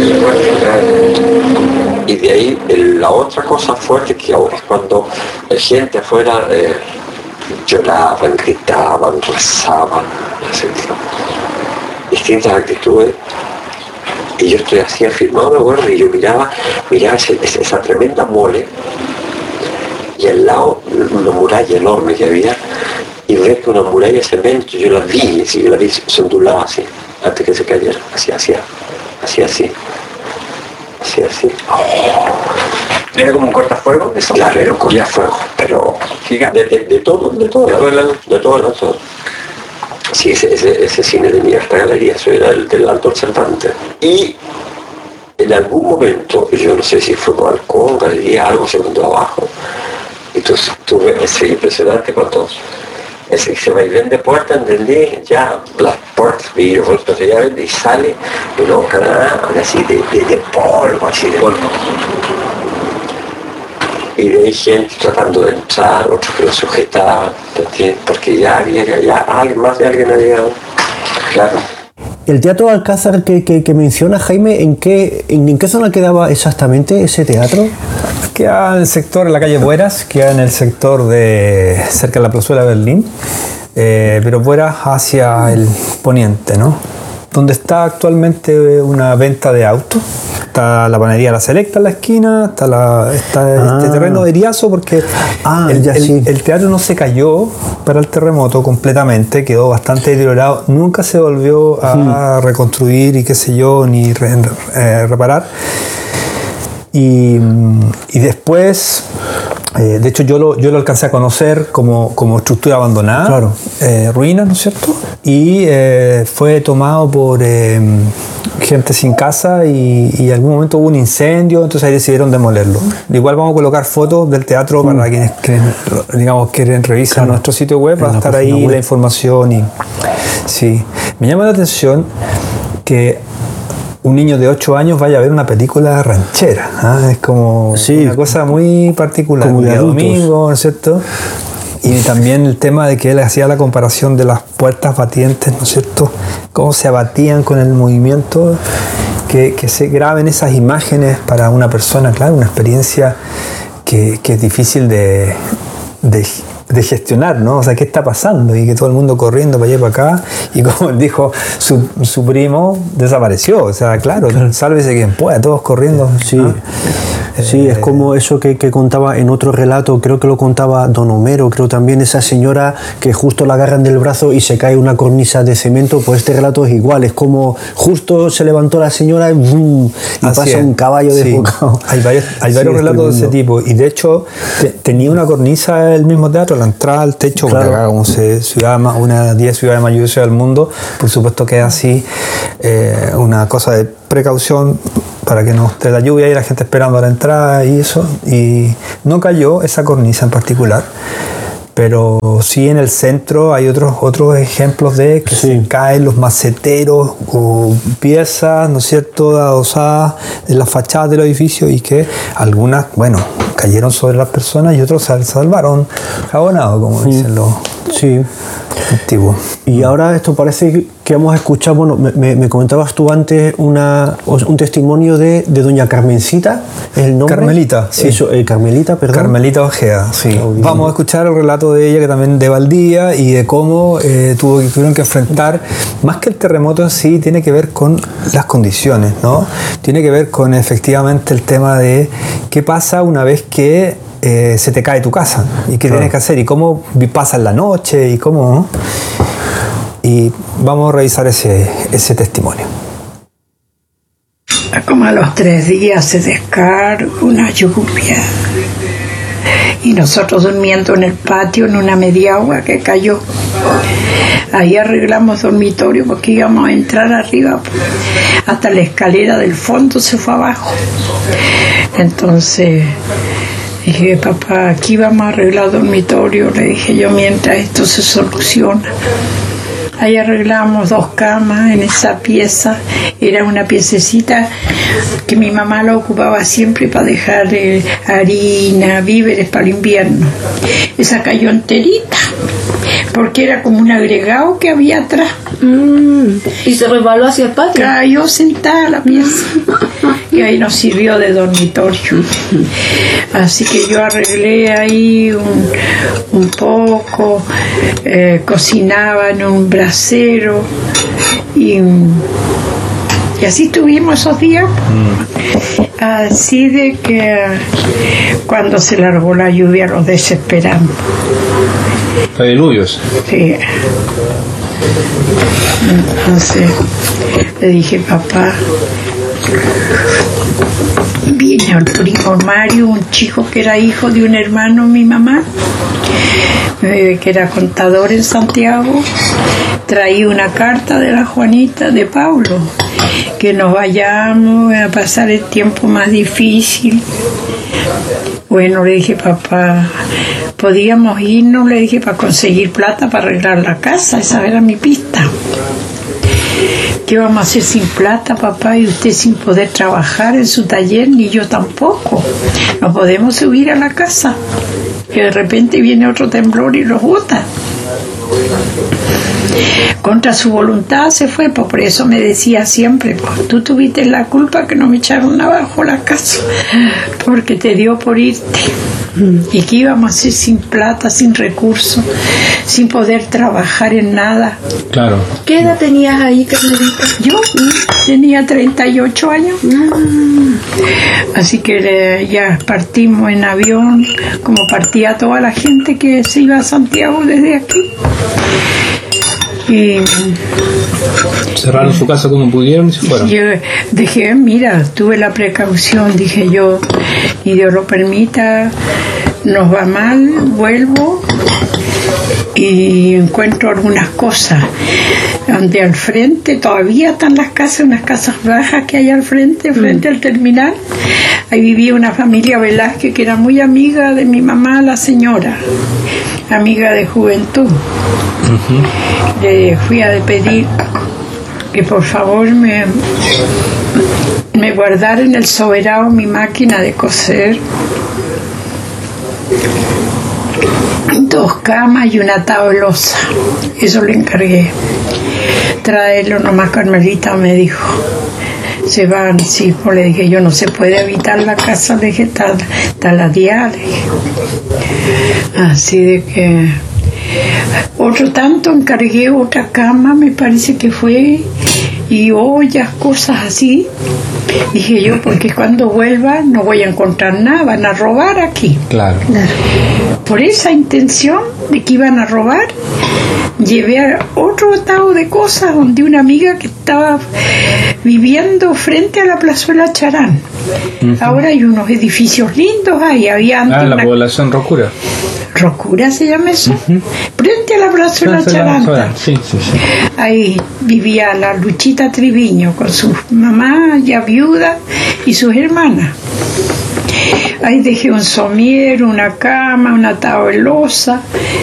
Y de ahí el, la otra cosa fuerte que ahora es cuando la gente afuera eh, lloraban, gritaban, rezaban, distintas actitudes. Y yo estoy así afirmado, me acuerdo, y yo miraba, miraba ese, esa tremenda mole, y al lado una muralla enorme que había, y ver que una muralla de cemento, yo la vi, y yo la vi, se ondulaba así, antes que se cayera, así, así, así, así. Así, así. Oh. ¿Era como un cortafuego? Eso. Claro, era un cortafuego, pero de, de, de todo, de todo, de todo el lado, de todo el lado. Sí, ese, ese, ese cine tenía esta galería, eso era el del Alto Cervantes. Y en algún momento, yo no sé si fue por balcón, galería, algo se mandó abajo. Y entonces tuve ese impresionante cuando ese se vaivén de puerta, entendí, ya las puertas, vidrio, vueltas de llave, y sale una bocanada así de, de, de polvo, así de polvo. Y de ahí gente tratando de entrar, otros que lo sujetaban, porque ya había, ya alguien más de alguien había, claro. El Teatro Alcázar que, que, que menciona Jaime, ¿en qué, en, ¿en qué zona quedaba exactamente ese teatro? Queda en el sector, en la calle Bueras, queda en el sector de cerca de la plazuela de Berlín, eh, pero Bueras hacia el poniente, ¿no? Donde está actualmente una venta de autos. Está la panadería La Selecta en la esquina, está, la, está ah. este terreno de Iriazo, porque ah, el, ya el, sí. el teatro no se cayó para el terremoto completamente, quedó bastante deteriorado, nunca se volvió a mm. reconstruir y qué sé yo, ni re, eh, reparar. Y, y después, eh, de hecho yo lo, yo lo alcancé a conocer como, como estructura abandonada, claro. eh, ruinas, ¿no es cierto? Y eh, fue tomado por eh, gente sin casa y, y en algún momento hubo un incendio, entonces ahí decidieron demolerlo. Igual vamos a colocar fotos del teatro mm. para quienes quieren, digamos, quieren revisar claro. nuestro sitio web, va a estar ahí web. la información. Y sí, me llama la atención que un niño de ocho años vaya a ver una película ranchera, ¿eh? Es como sí, una cosa muy particular, como de día adultos. domingo, ¿no es cierto? Y también el tema de que él hacía la comparación de las puertas batientes, ¿no es cierto? Cómo se abatían con el movimiento, que, que se graben esas imágenes para una persona, claro, una experiencia que, que es difícil de, de de gestionar, ¿no? O sea, ¿qué está pasando? Y que todo el mundo corriendo para allá y para acá, y como dijo su, su primo, desapareció. O sea, claro, claro. Sálvese quien pueda, todos corriendo. Sí. ¿Ah? Sí, eh, es como eso que, que contaba en otro relato, creo que lo contaba Don Homero, creo también esa señora que justo la agarran del brazo y se cae una cornisa de cemento. Pues este relato es igual, es como justo se levantó la señora y, ¡bum!, y Así pasa es. un caballo Sí. desbocado. Hay varios, hay Sí, varios es relatos de ese tremendo. tipo, y de hecho te- tenía una cornisa el mismo teatro, la entrada al techo, Claro. porque acá como se, ciudad, ma- una de las diez ciudades más lluviosas del mundo, por supuesto que es así, eh, una cosa de precaución para que no esté la lluvia y la gente esperando a la entrada y eso, y no cayó esa cornisa en particular. Pero sí, en el centro hay otros otros ejemplos de que Sí. se caen los maceteros o piezas, ¿no es cierto?, adosadas en las fachadas del edificio, y que algunas, bueno, cayeron sobre las personas y otros se salvaron jabonados, como dicen los Sí. antiguos. Y ahora esto parece que vamos a escuchar, bueno, me, me- me comentabas tú antes una, un testimonio de, de doña Carmencita, ¿es el nombre? Carmelita, sí. Eso, eh, Carmelita, perdón. Carmelita Ojeda, sí. Oh, bien. Vamos a escuchar el relato de ella, que también de Valdía, y de cómo eh, tuvo, tuvieron que enfrentar, más que el terremoto en sí, tiene que ver con las condiciones, ¿no? Tiene que ver con efectivamente el tema de qué pasa una vez que eh, se te cae tu casa, y qué Claro. tienes que hacer, y cómo vi- pasas la noche, y cómo, ¿no? Y vamos a revisar ese, ese testimonio. Como a los tres días se descarga una lluvia y nosotros durmiendo en el patio en una media agua que cayó. Ahí arreglamos dormitorio porque íbamos a entrar arriba, hasta la escalera del fondo se fue abajo. Entonces dije, papá, aquí vamos a arreglar dormitorio, le dije yo, mientras esto se soluciona. Ahí arreglamos dos camas en esa pieza. Era una piececita que mi mamá la ocupaba siempre para dejar eh, harina, víveres para el invierno. Esa cayó enterita, porque era como un agregado que había atrás. Mm, y se resbaló hacia el patio. Cayó sentada la pieza y ahí nos sirvió de dormitorio. Así que yo arreglé ahí un, un poco, eh, cocinaba en un brasero y, y así tuvimos esos días. Así de que cuando se largó la lluvia nos desesperamos. Fue diluvios. Sí. Entonces le dije, papá, vino el primo Mario, un chico que era hijo de un hermano de mi mamá, eh, que era contador en Santiago, traía una carta de la Juanita de Paulo, que nos vayamos a pasar el tiempo más difícil. Bueno, le dije, papá, podíamos irnos, le dije, para conseguir plata para arreglar la casa, esa era mi pista. ¿Qué vamos a hacer sin plata, papá? Y usted sin poder trabajar en su taller, ni yo tampoco. No podemos subir a la casa, que de repente viene otro temblor y los bota. Contra su voluntad se fue, pues por eso me decía siempre, pues tú tuviste la culpa que no me echaron abajo la casa, porque te dio por irte. ¿Y qué íbamos a hacer sin plata, sin recursos, sin poder trabajar en nada? Claro. ¿Qué edad tenías ahí, Carmelita? Yo tenía treinta y ocho años. Mm. Así que eh, ya partimos en avión, como partía toda la gente que se iba a Santiago desde aquí. Y Cerraron su casa como pudieron y se fueron. yo dije, mira, tuve la precaución, dije yo, y Dios lo permita, nos va mal, vuelvo y encuentro algunas cosas. Donde al frente todavía están las casas, unas casas bajas que hay al frente, frente al terminal. Ahí vivía una familia Velázquez que era muy amiga de mi mamá, la señora, amiga de juventud. Le fui a pedir que por favor me, me guardara en el soberano mi máquina de coser, dos camas y una tablosa. Eso le encargué. Traerlo nomás, Carmelita, me dijo. Se van, sí, pues le dije yo, no se puede habitar la casa, le dije, está, está la diaria. Así de que otro tanto encargué otra cama, me parece que fue y ollas, cosas así. Dije yo, porque cuando vuelva no voy a encontrar nada, van a robar aquí. Claro. Por esa intención de que iban a robar, llevé otro atado de cosas donde una amiga que estaba viviendo frente a la plazuela Charán. Uh-huh. Ahora hay unos edificios lindos ahí, había antes ah, la una... población Rocura. ¿Rocura se llama eso? Uh-huh. Frente a la plazuela Charán. Sí, sí, sí. Ahí vivía la Luchita Triviño con su mamá ya viuda y sus hermanas. Ahí dejé un somier, una cama, una atado de losa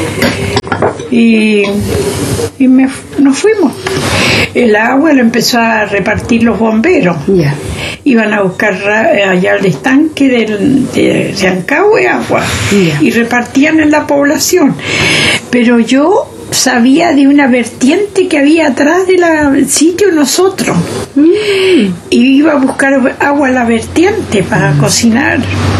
y, y me, nos fuimos. El agua lo empezó a repartir los bomberos. Yeah. Iban a buscar allá al estanque del, de Rancagüe agua. Yeah. Y repartían en la población. Pero yo sabía de una vertiente que había atrás del sitio nosotros. Mm. Y iba a buscar agua a la vertiente para mm. cocinar.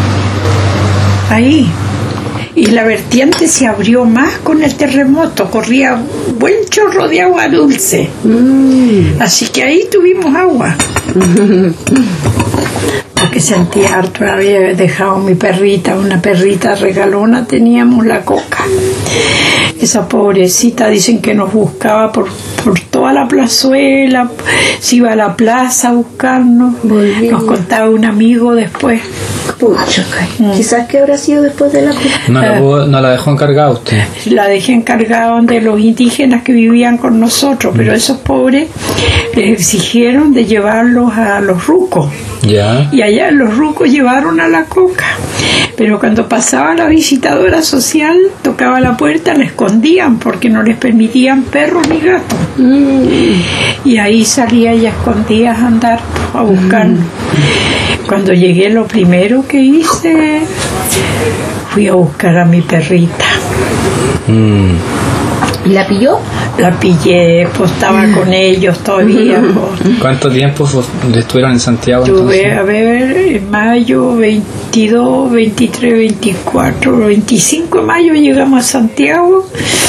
Ahí. Y la vertiente se abrió más con el terremoto, corría buen chorro de agua dulce. Mm. Así que ahí tuvimos agua. Porque sentía harto, había dejado mi perrita, una perrita regalona, teníamos la Coca. Esa pobrecita dicen que nos buscaba por, por toda la plazuela, se iba a la plaza a buscarnos. Volví. Nos contaba un amigo después. Pucha, mm. Quizás que habrá sido después de la... No la, pudo, no la dejó encargada usted. La dejé encargada de los indígenas que vivían con nosotros, mm. pero esos pobres les exigieron de llevarlos a los rucos. Ya. Y allá los rucos llevaron a la Coca. Pero cuando pasaba la visitadora social, tocaba la puerta, la escondían porque no les permitían perros ni gatos. Mm. Y ahí salía ella escondida a andar a buscarnos. Mm. Cuando llegué, lo primero que hice fui a buscar a mi perrita. Mm. ¿Y la pilló? La pillé, pues estaba con ellos todavía. Pues. ¿Cuánto tiempo estuvieron en Santiago? Estuve, entonces? A ver, en mayo, veintidós, veintitrés, veinticuatro, veinticinco de mayo llegamos a Santiago.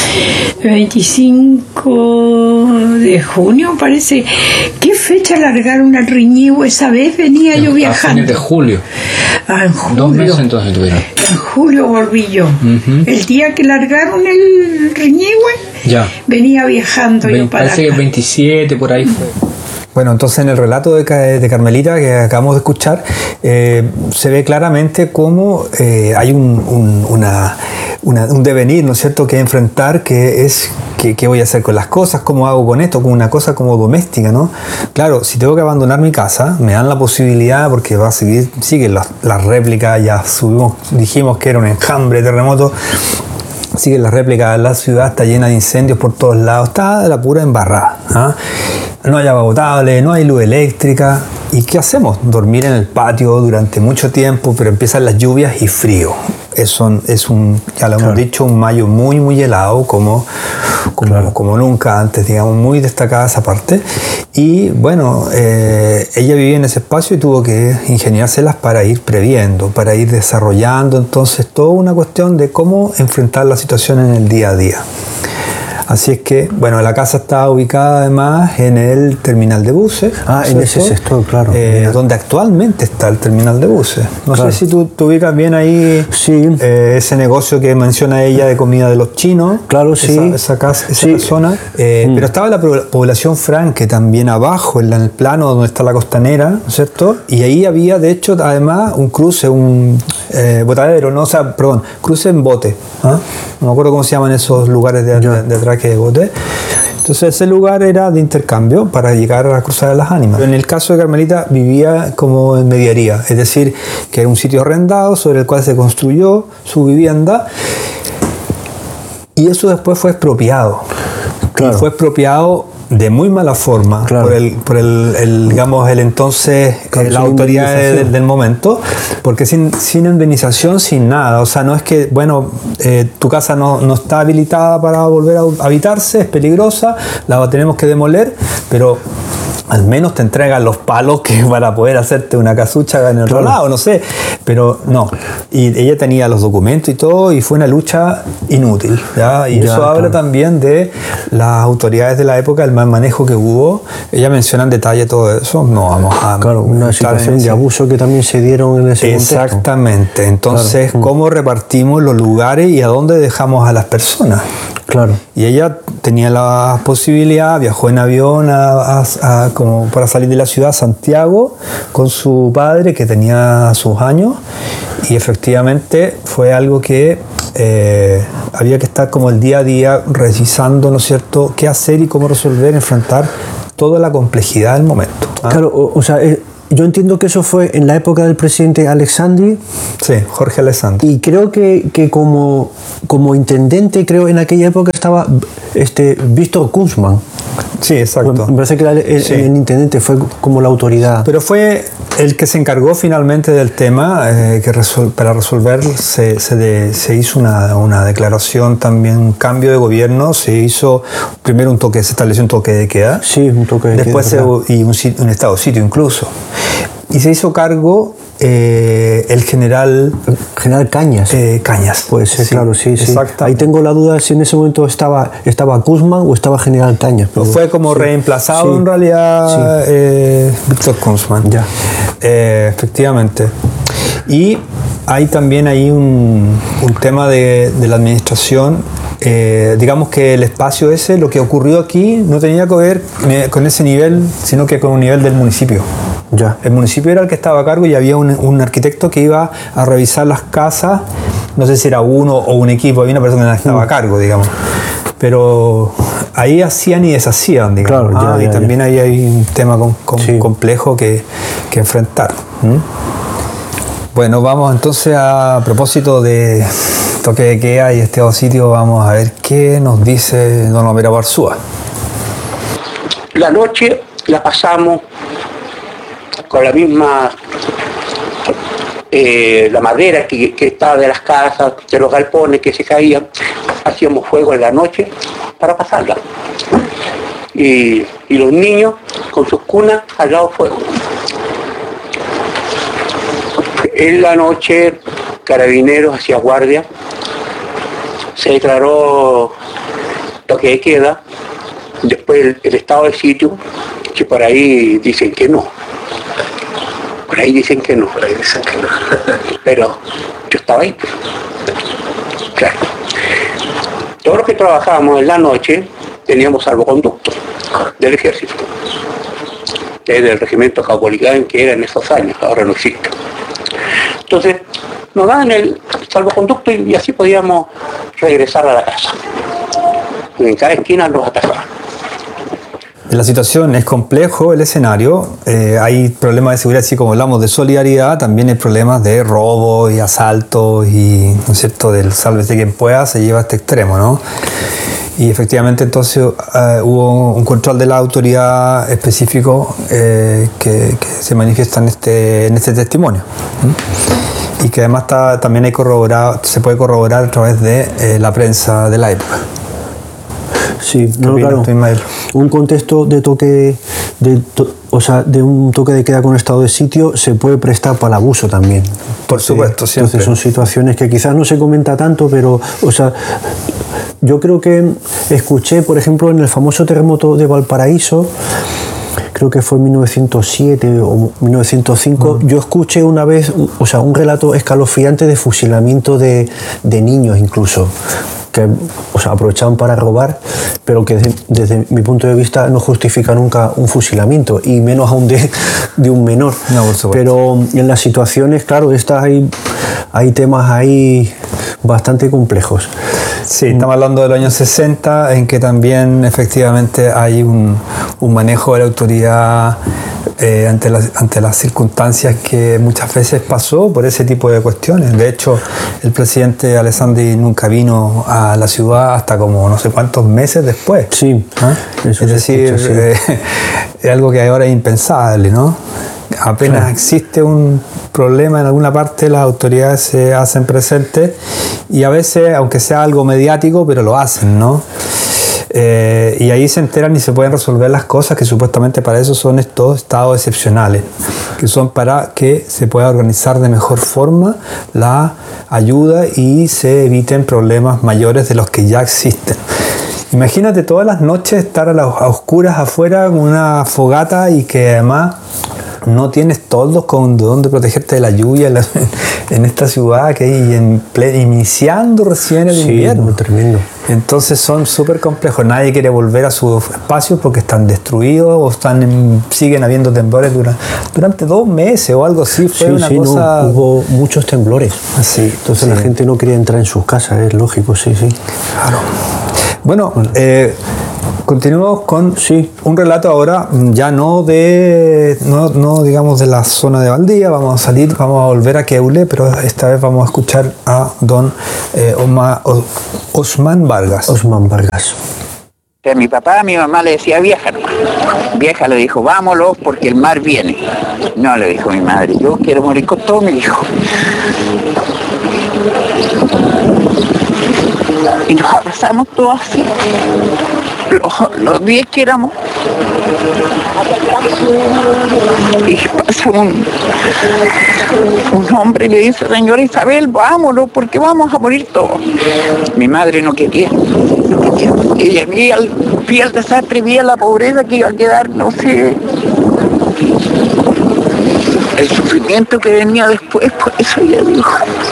veinticinco de junio, parece. ¿Qué fecha largaron al Riñihue? Esa vez venía yo viajando. A fines de julio. Ah, en julio. Dos meses entonces tuvieron. En julio volví yo. Uh-huh. El día que largaron el Riñihue, ya. venía viajando Ve- yo para Parece acá. que el veintisiete por ahí fue. Bueno, entonces en el relato de, de Carmelita que acabamos de escuchar, eh, se ve claramente cómo eh, hay un, un, una, una, un devenir, ¿no es cierto?, que enfrentar, que es que, qué voy a hacer con las cosas, cómo hago con esto, con una cosa como doméstica, ¿no? Claro, si tengo que abandonar mi casa, me dan la posibilidad, porque va a seguir, siguen las, las réplicas, ya subimos, dijimos que era un enjambre, terremoto. Sigue la réplica, la ciudad está llena de incendios por todos lados, está de la pura embarrada. ¿Ah? No hay agua potable, no hay luz eléctrica. ¿Y qué hacemos? Dormir en el patio durante mucho tiempo, pero empiezan las lluvias y frío. Eso es un, ya lo hemos claro. dicho, un mayo muy, muy helado, como, como, claro. como nunca antes, digamos, muy destacada esa parte. Y bueno, eh, ella vivía en ese espacio y tuvo que ingeniárselas para ir previendo, para ir desarrollando, entonces, toda una cuestión de cómo enfrentar la situación en el día a día. Así es que, bueno, la casa está ubicada además en el terminal de buses. Ah, en ese sector, claro. Eh, donde actualmente está el terminal de buses. No claro. sé si tú te ubicas bien ahí, sí. eh, ese negocio que menciona ella de comida de los chinos. Claro, sí. Esa, esa, casa, esa sí. zona. Eh, mm. Pero estaba la población franque también abajo, en, la, en el plano donde está la costanera, ¿cierto? Y ahí había, de hecho, además, un cruce, un eh, botadero, no, o sea, perdón, cruce en bote. ¿Ah? No me acuerdo cómo se llaman esos lugares de, de, de atrás que de bote. Entonces ese lugar era de intercambio para llegar a la Cruzada de las Ánimas. En el caso de Carmelita vivía como en mediaría, es decir, que era un sitio arrendado sobre el cual se construyó su vivienda y eso después fue expropiado. Claro. Y fue expropiado de muy mala forma claro. por el por el, el digamos el entonces claro, la autoridad del, del momento, porque sin, sin indemnización, sin nada, o sea, no es que bueno eh, tu casa no, no está habilitada para volver a habitarse, es peligrosa, la tenemos que demoler, pero al menos te entregan los palos que para poder hacerte una casucha en el otro lado, no sé, pero no. Y ella tenía los documentos y todo, y fue una lucha inútil, ¿ya? Y Ya, eso habla claro. también de las autoridades de la época, el mal manejo que hubo. Ella menciona en detalle todo eso, no vamos a... Claro, una entrar en situación de ese- abuso que también se dieron en ese contexto. Exactamente. Entonces, Claro. ¿cómo repartimos los lugares y a dónde dejamos a las personas? Claro. Y ella tenía la posibilidad, viajó en avión a, a- a- como para salir de la ciudad a Santiago con su padre que tenía sus años, y efectivamente fue algo que eh, había que estar como el día a día revisando, ¿no es cierto?, qué hacer y cómo resolver, enfrentar toda la complejidad del momento. ¿ah? Claro, o, o sea, eh, yo entiendo que eso fue en la época del presidente Alexandri. Sí, Jorge Alessandri. Y creo que, que como, como intendente, creo en aquella época estaba este, Víctor Kuzman. Sí, exacto. Me parece que era el, el- Sí. el intendente, fue como la autoridad. Pero fue el que se encargó finalmente del tema, eh, que resol- para resolver se, se, de- se hizo una, una declaración también, un cambio de gobierno, se hizo primero un toque, se estableció un toque de queda, Sí, un toque de después queda, se- ¿verdad? y un, sit- un estado de sitio incluso. Y se hizo cargo eh, el general General Cañas. eh, Cañas. Puede ser, Sí, claro, sí, sí. exactamente. Ahí tengo la duda si en ese momento estaba, estaba Kuzman o estaba General Cañas. pero- Fue como sí. reemplazado Sí. en realidad eh, Víctor Kunzman. Ya. Eh, efectivamente. Y hay también ahí un, un tema de, de la administración. Eh, digamos que el espacio ese, lo que ocurrió aquí, no tenía que ver eh, con ese nivel, sino que con un nivel del municipio. Ya. El municipio era el que estaba a cargo y había un, un arquitecto que iba a revisar las casas. No sé si era uno o un equipo, había una persona que estaba a cargo, digamos. Pero ahí hacían y deshacían, digamos. Claro, ya, Ah, y ya, ya. también ahí hay un tema con- con- Sí. complejo que, que enfrentar. ¿Mm? Bueno, vamos entonces a propósito de toque de queda y este sitio, vamos a ver qué nos dice don Homero Barzúa. La noche la pasamos con la misma, eh, la madera que, que estaba de las casas, de los galpones que se caían, hacíamos fuego en la noche para pasarla. Y, y los niños con sus cunas al lado fuego. En la noche, Carabineros hacía guardia, se declaró toque de queda, después el, el estado de sitio, que por ahí dicen que no. Por ahí dicen que no. Por ahí dicen que no. Pero yo estaba ahí. Pues. Claro. Todos los que trabajábamos en la noche teníamos salvoconducto del ejército. Desde el regimiento Caupolicán, que era en esos años, ahora no existe. Entonces, nos daban el salvoconducto y, y así podíamos regresar a la casa. Y en cada esquina nos atacaban. La situación es complejo, el escenario, eh, hay problemas de seguridad, así como hablamos de solidaridad, también hay problemas de robo y asaltos y, ¿no es cierto?, del sálvese quien pueda, se lleva a este extremo, ¿no? Y efectivamente entonces eh, hubo un control de la autoridad específico eh, que, que se manifiesta en este, en este testimonio. ¿Mm? Y que además está, también hay corroborado, se puede corroborar a través de eh, la prensa de la época. Sí, ¿Qué no, opinas claro. tú, Ismael? Un contexto de toque, de, to- o sea, de un toque de queda con estado de sitio se puede prestar para el abuso también. Por supuesto, siempre. Entonces son situaciones que quizás no se comenta tanto, pero, o sea, yo creo que escuché, por ejemplo, en el famoso terremoto de Valparaíso, creo que fue en mil novecientos siete o mil novecientos cinco, yo escuché una vez, o sea, un relato escalofriante de fusilamiento de, de niños incluso, que, o sea, aprovechaban para robar, pero que desde, desde mi punto de vista no justifica nunca un fusilamiento, y menos aún de, de un menor. No, por supuesto. Pero en las situaciones, claro, estas hay, hay temas ahí bastante complejos. Sí, estamos hablando de los años sesenta, en que también efectivamente hay un, un manejo de la autoridad eh, ante, las, ante las circunstancias que muchas veces pasó por ese tipo de cuestiones. De hecho, el presidente Alessandri nunca vino a la ciudad hasta como no sé cuántos meses después. Sí, ¿Ah? eso Es se decir, escucha, sí. eh, es algo que ahora es impensable, ¿no? Apenas Claro. existe un problema en alguna parte, las autoridades se hacen presentes y a veces, aunque sea algo mediático, pero lo hacen, ¿no? Eh, y ahí se enteran y se pueden resolver las cosas que supuestamente para eso son estos estados excepcionales, que son para que se pueda organizar de mejor forma la ayuda y se eviten problemas mayores de los que ya existen. Imagínate todas las noches estar a, las, a oscuras afuera con una fogata y que además no tienes toldos con donde protegerte de la lluvia en, la, en esta ciudad que hay en ple, iniciando recién el sí, invierno. Muy tremendo. Entonces son súper complejos. Nadie quiere volver a sus espacios porque están destruidos o están en, siguen habiendo temblores durante, durante dos meses o algo así. Fue sí, una sí, cosa... no, hubo muchos temblores. Sí, Entonces sí. la gente no quería entrar en sus casas, es lógico, sí, sí. Claro. Bueno, bueno. Eh, continuamos con sí. un relato ahora, ya no de, no, no digamos de la zona de Valdivia, vamos a salir, vamos a volver a Queule, pero esta vez vamos a escuchar a don eh, Oma, o, Osman Vargas. Osman Vargas. A mi papá, a mi mamá le decía vieja nomás. Vieja le dijo, vámonos porque el mar viene. No, le dijo mi madre, yo quiero morir con todo mi hijo. Y nos abrazamos todos así, los, los diez que éramos. Y pasa un, un hombre y le dice, señora Isabel, vámonos porque vamos a morir todos. Mi madre no quería, no quería. Ella vía el, vía el desastre, vía la pobreza que iba a quedar, no sé, el sufrimiento que venía después, por eso ella dijo.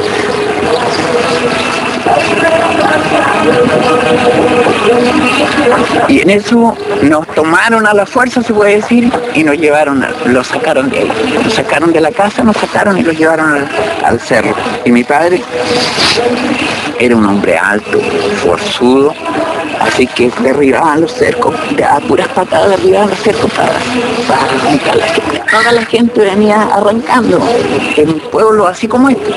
Y en eso nos tomaron a la fuerza, se puede decir, y nos llevaron, a, lo sacaron de ahí. Nos sacaron de la casa, nos sacaron y los llevaron al, al cerro. Y mi padre era un hombre alto, forzudo, así que derribaban los cercos, a puras patadas derribaban los cercos para, para arrancar la gente. Toda la gente venía arrancando en un pueblo así como este.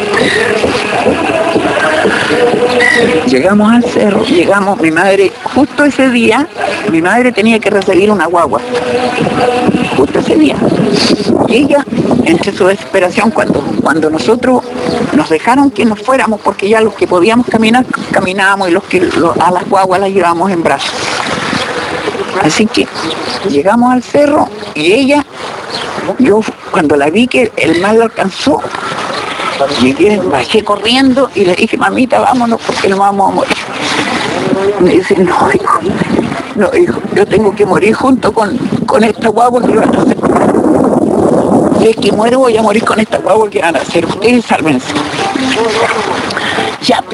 Llegamos al cerro, llegamos, mi madre, justo ese día, mi madre tenía que recibir una guagua, justo ese día. Y ella, entre su desesperación, cuando, cuando nosotros nos dejaron que nos fuéramos, porque ya los que podíamos caminar, caminábamos y los que los, a las guaguas las llevábamos en brazos. Así que llegamos al cerro y ella, yo cuando la vi que el mal la alcanzó, llegué, bajé corriendo y le dije, mamita, vámonos porque nos vamos a morir. Me dice, no, hijo, no, hijo, yo tengo que morir junto con, con esta guagua que van a hacer. Si es que muero, voy a morir con esta guagua que van a hacer. Ustedes sálvense. Ya.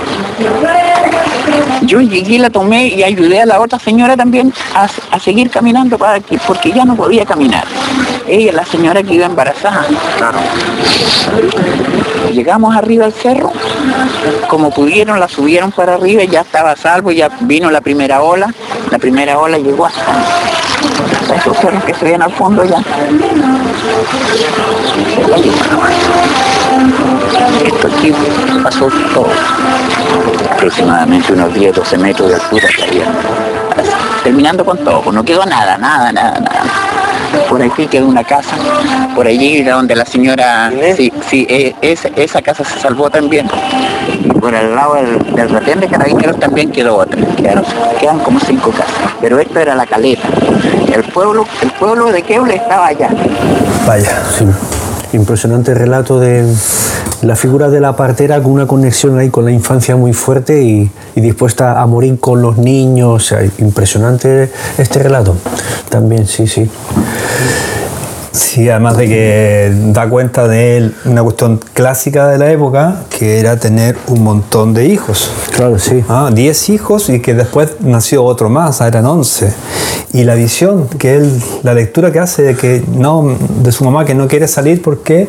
Yo llegué, la tomé y ayudé a la otra señora también a, a seguir caminando para que, porque ya no podía caminar. Ella, la señora que iba embarazada. Claro. Llegamos arriba al cerro, como pudieron, la subieron para arriba, ya estaba a salvo, ya vino la primera ola, la primera ola llegó hasta, hasta esos cerros que se ven al fondo ya. Esto aquí pasó todo, aproximadamente unos diez, doce metros de altura, terminando con todo, no quedó nada, nada, nada, nada. Por aquí quedó una casa, por allí donde la señora, sí, sí, esa, esa casa se salvó también. Y por el lado del, del retén de Carabineros también quedó otra, quedaron, quedan como cinco casas, pero esto era la caleta. El pueblo, el pueblo de Queule estaba allá. Vaya, sí. Impresionante relato de la figura de la partera con una conexión ahí con la infancia muy fuerte y, y dispuesta a morir con los niños. O sea, impresionante este relato. También, sí, sí. Sí, además de que da cuenta de él una cuestión clásica de la época, que era tener un montón de hijos. Claro, sí. Ah, diez hijos y que después nació otro más, eran once. Y la visión, que él, la lectura que hace de que no, de su mamá que no quiere salir porque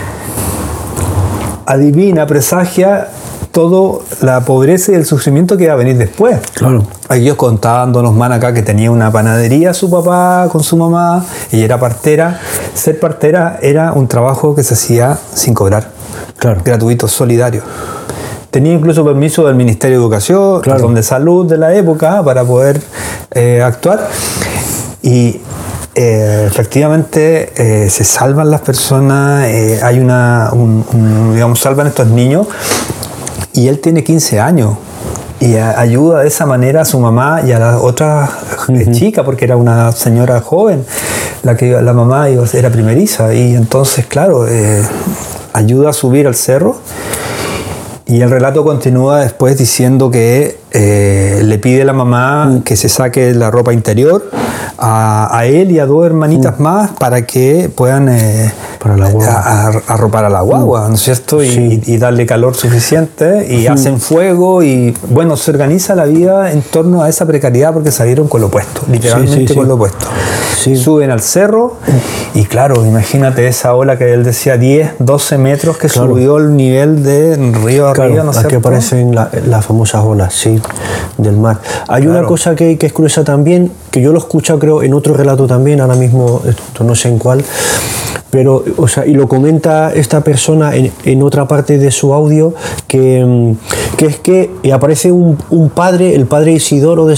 adivina, presagia toda la pobreza y el sufrimiento que va a venir después. Claro. Ellos contándonos, man, acá que tenía una panadería su papá con su mamá, ella era partera. Ser partera era un trabajo que se hacía sin cobrar, claro, gratuito, solidario. Tenía incluso permiso del Ministerio de Educación, claro, de Salud de la época para poder eh, actuar. Y eh, efectivamente eh, se salvan las personas, eh, hay una, un, un, digamos, salvan estos niños. Y él tiene quince años y a, ayuda de esa manera a su mamá y a la otra uh-huh. chica, porque era una señora joven, la que la mamá era primeriza, y entonces, claro, eh, ayuda a subir al cerro. Y el relato continúa después diciendo que eh, le pide a la mamá mm. que se saque la ropa interior a, a él y a dos hermanitas mm. más para que puedan eh, para la a, a, arropar a la guagua, mm. ¿no es cierto? Y, sí. y, y darle calor suficiente, y mm. hacen fuego, y bueno, se organiza la vida en torno a esa precariedad, porque salieron con lo opuesto, literalmente sí, sí, con sí. lo opuesto. Sí. Suben al cerro y claro, imagínate esa ola que él decía, diez, doce metros que claro. subió el nivel de río arriba, claro, ¿no es cierto? Aquí aparecen la, las famosas olas, sí, del mar. Hay claro. una cosa que, que es curiosa también, que yo lo he escuchado creo en otro relato también, ahora mismo no sé en cuál, pero, o sea, y lo comenta esta persona en, en otra parte de su audio, que, que es que aparece un, un padre, el padre Isidoro de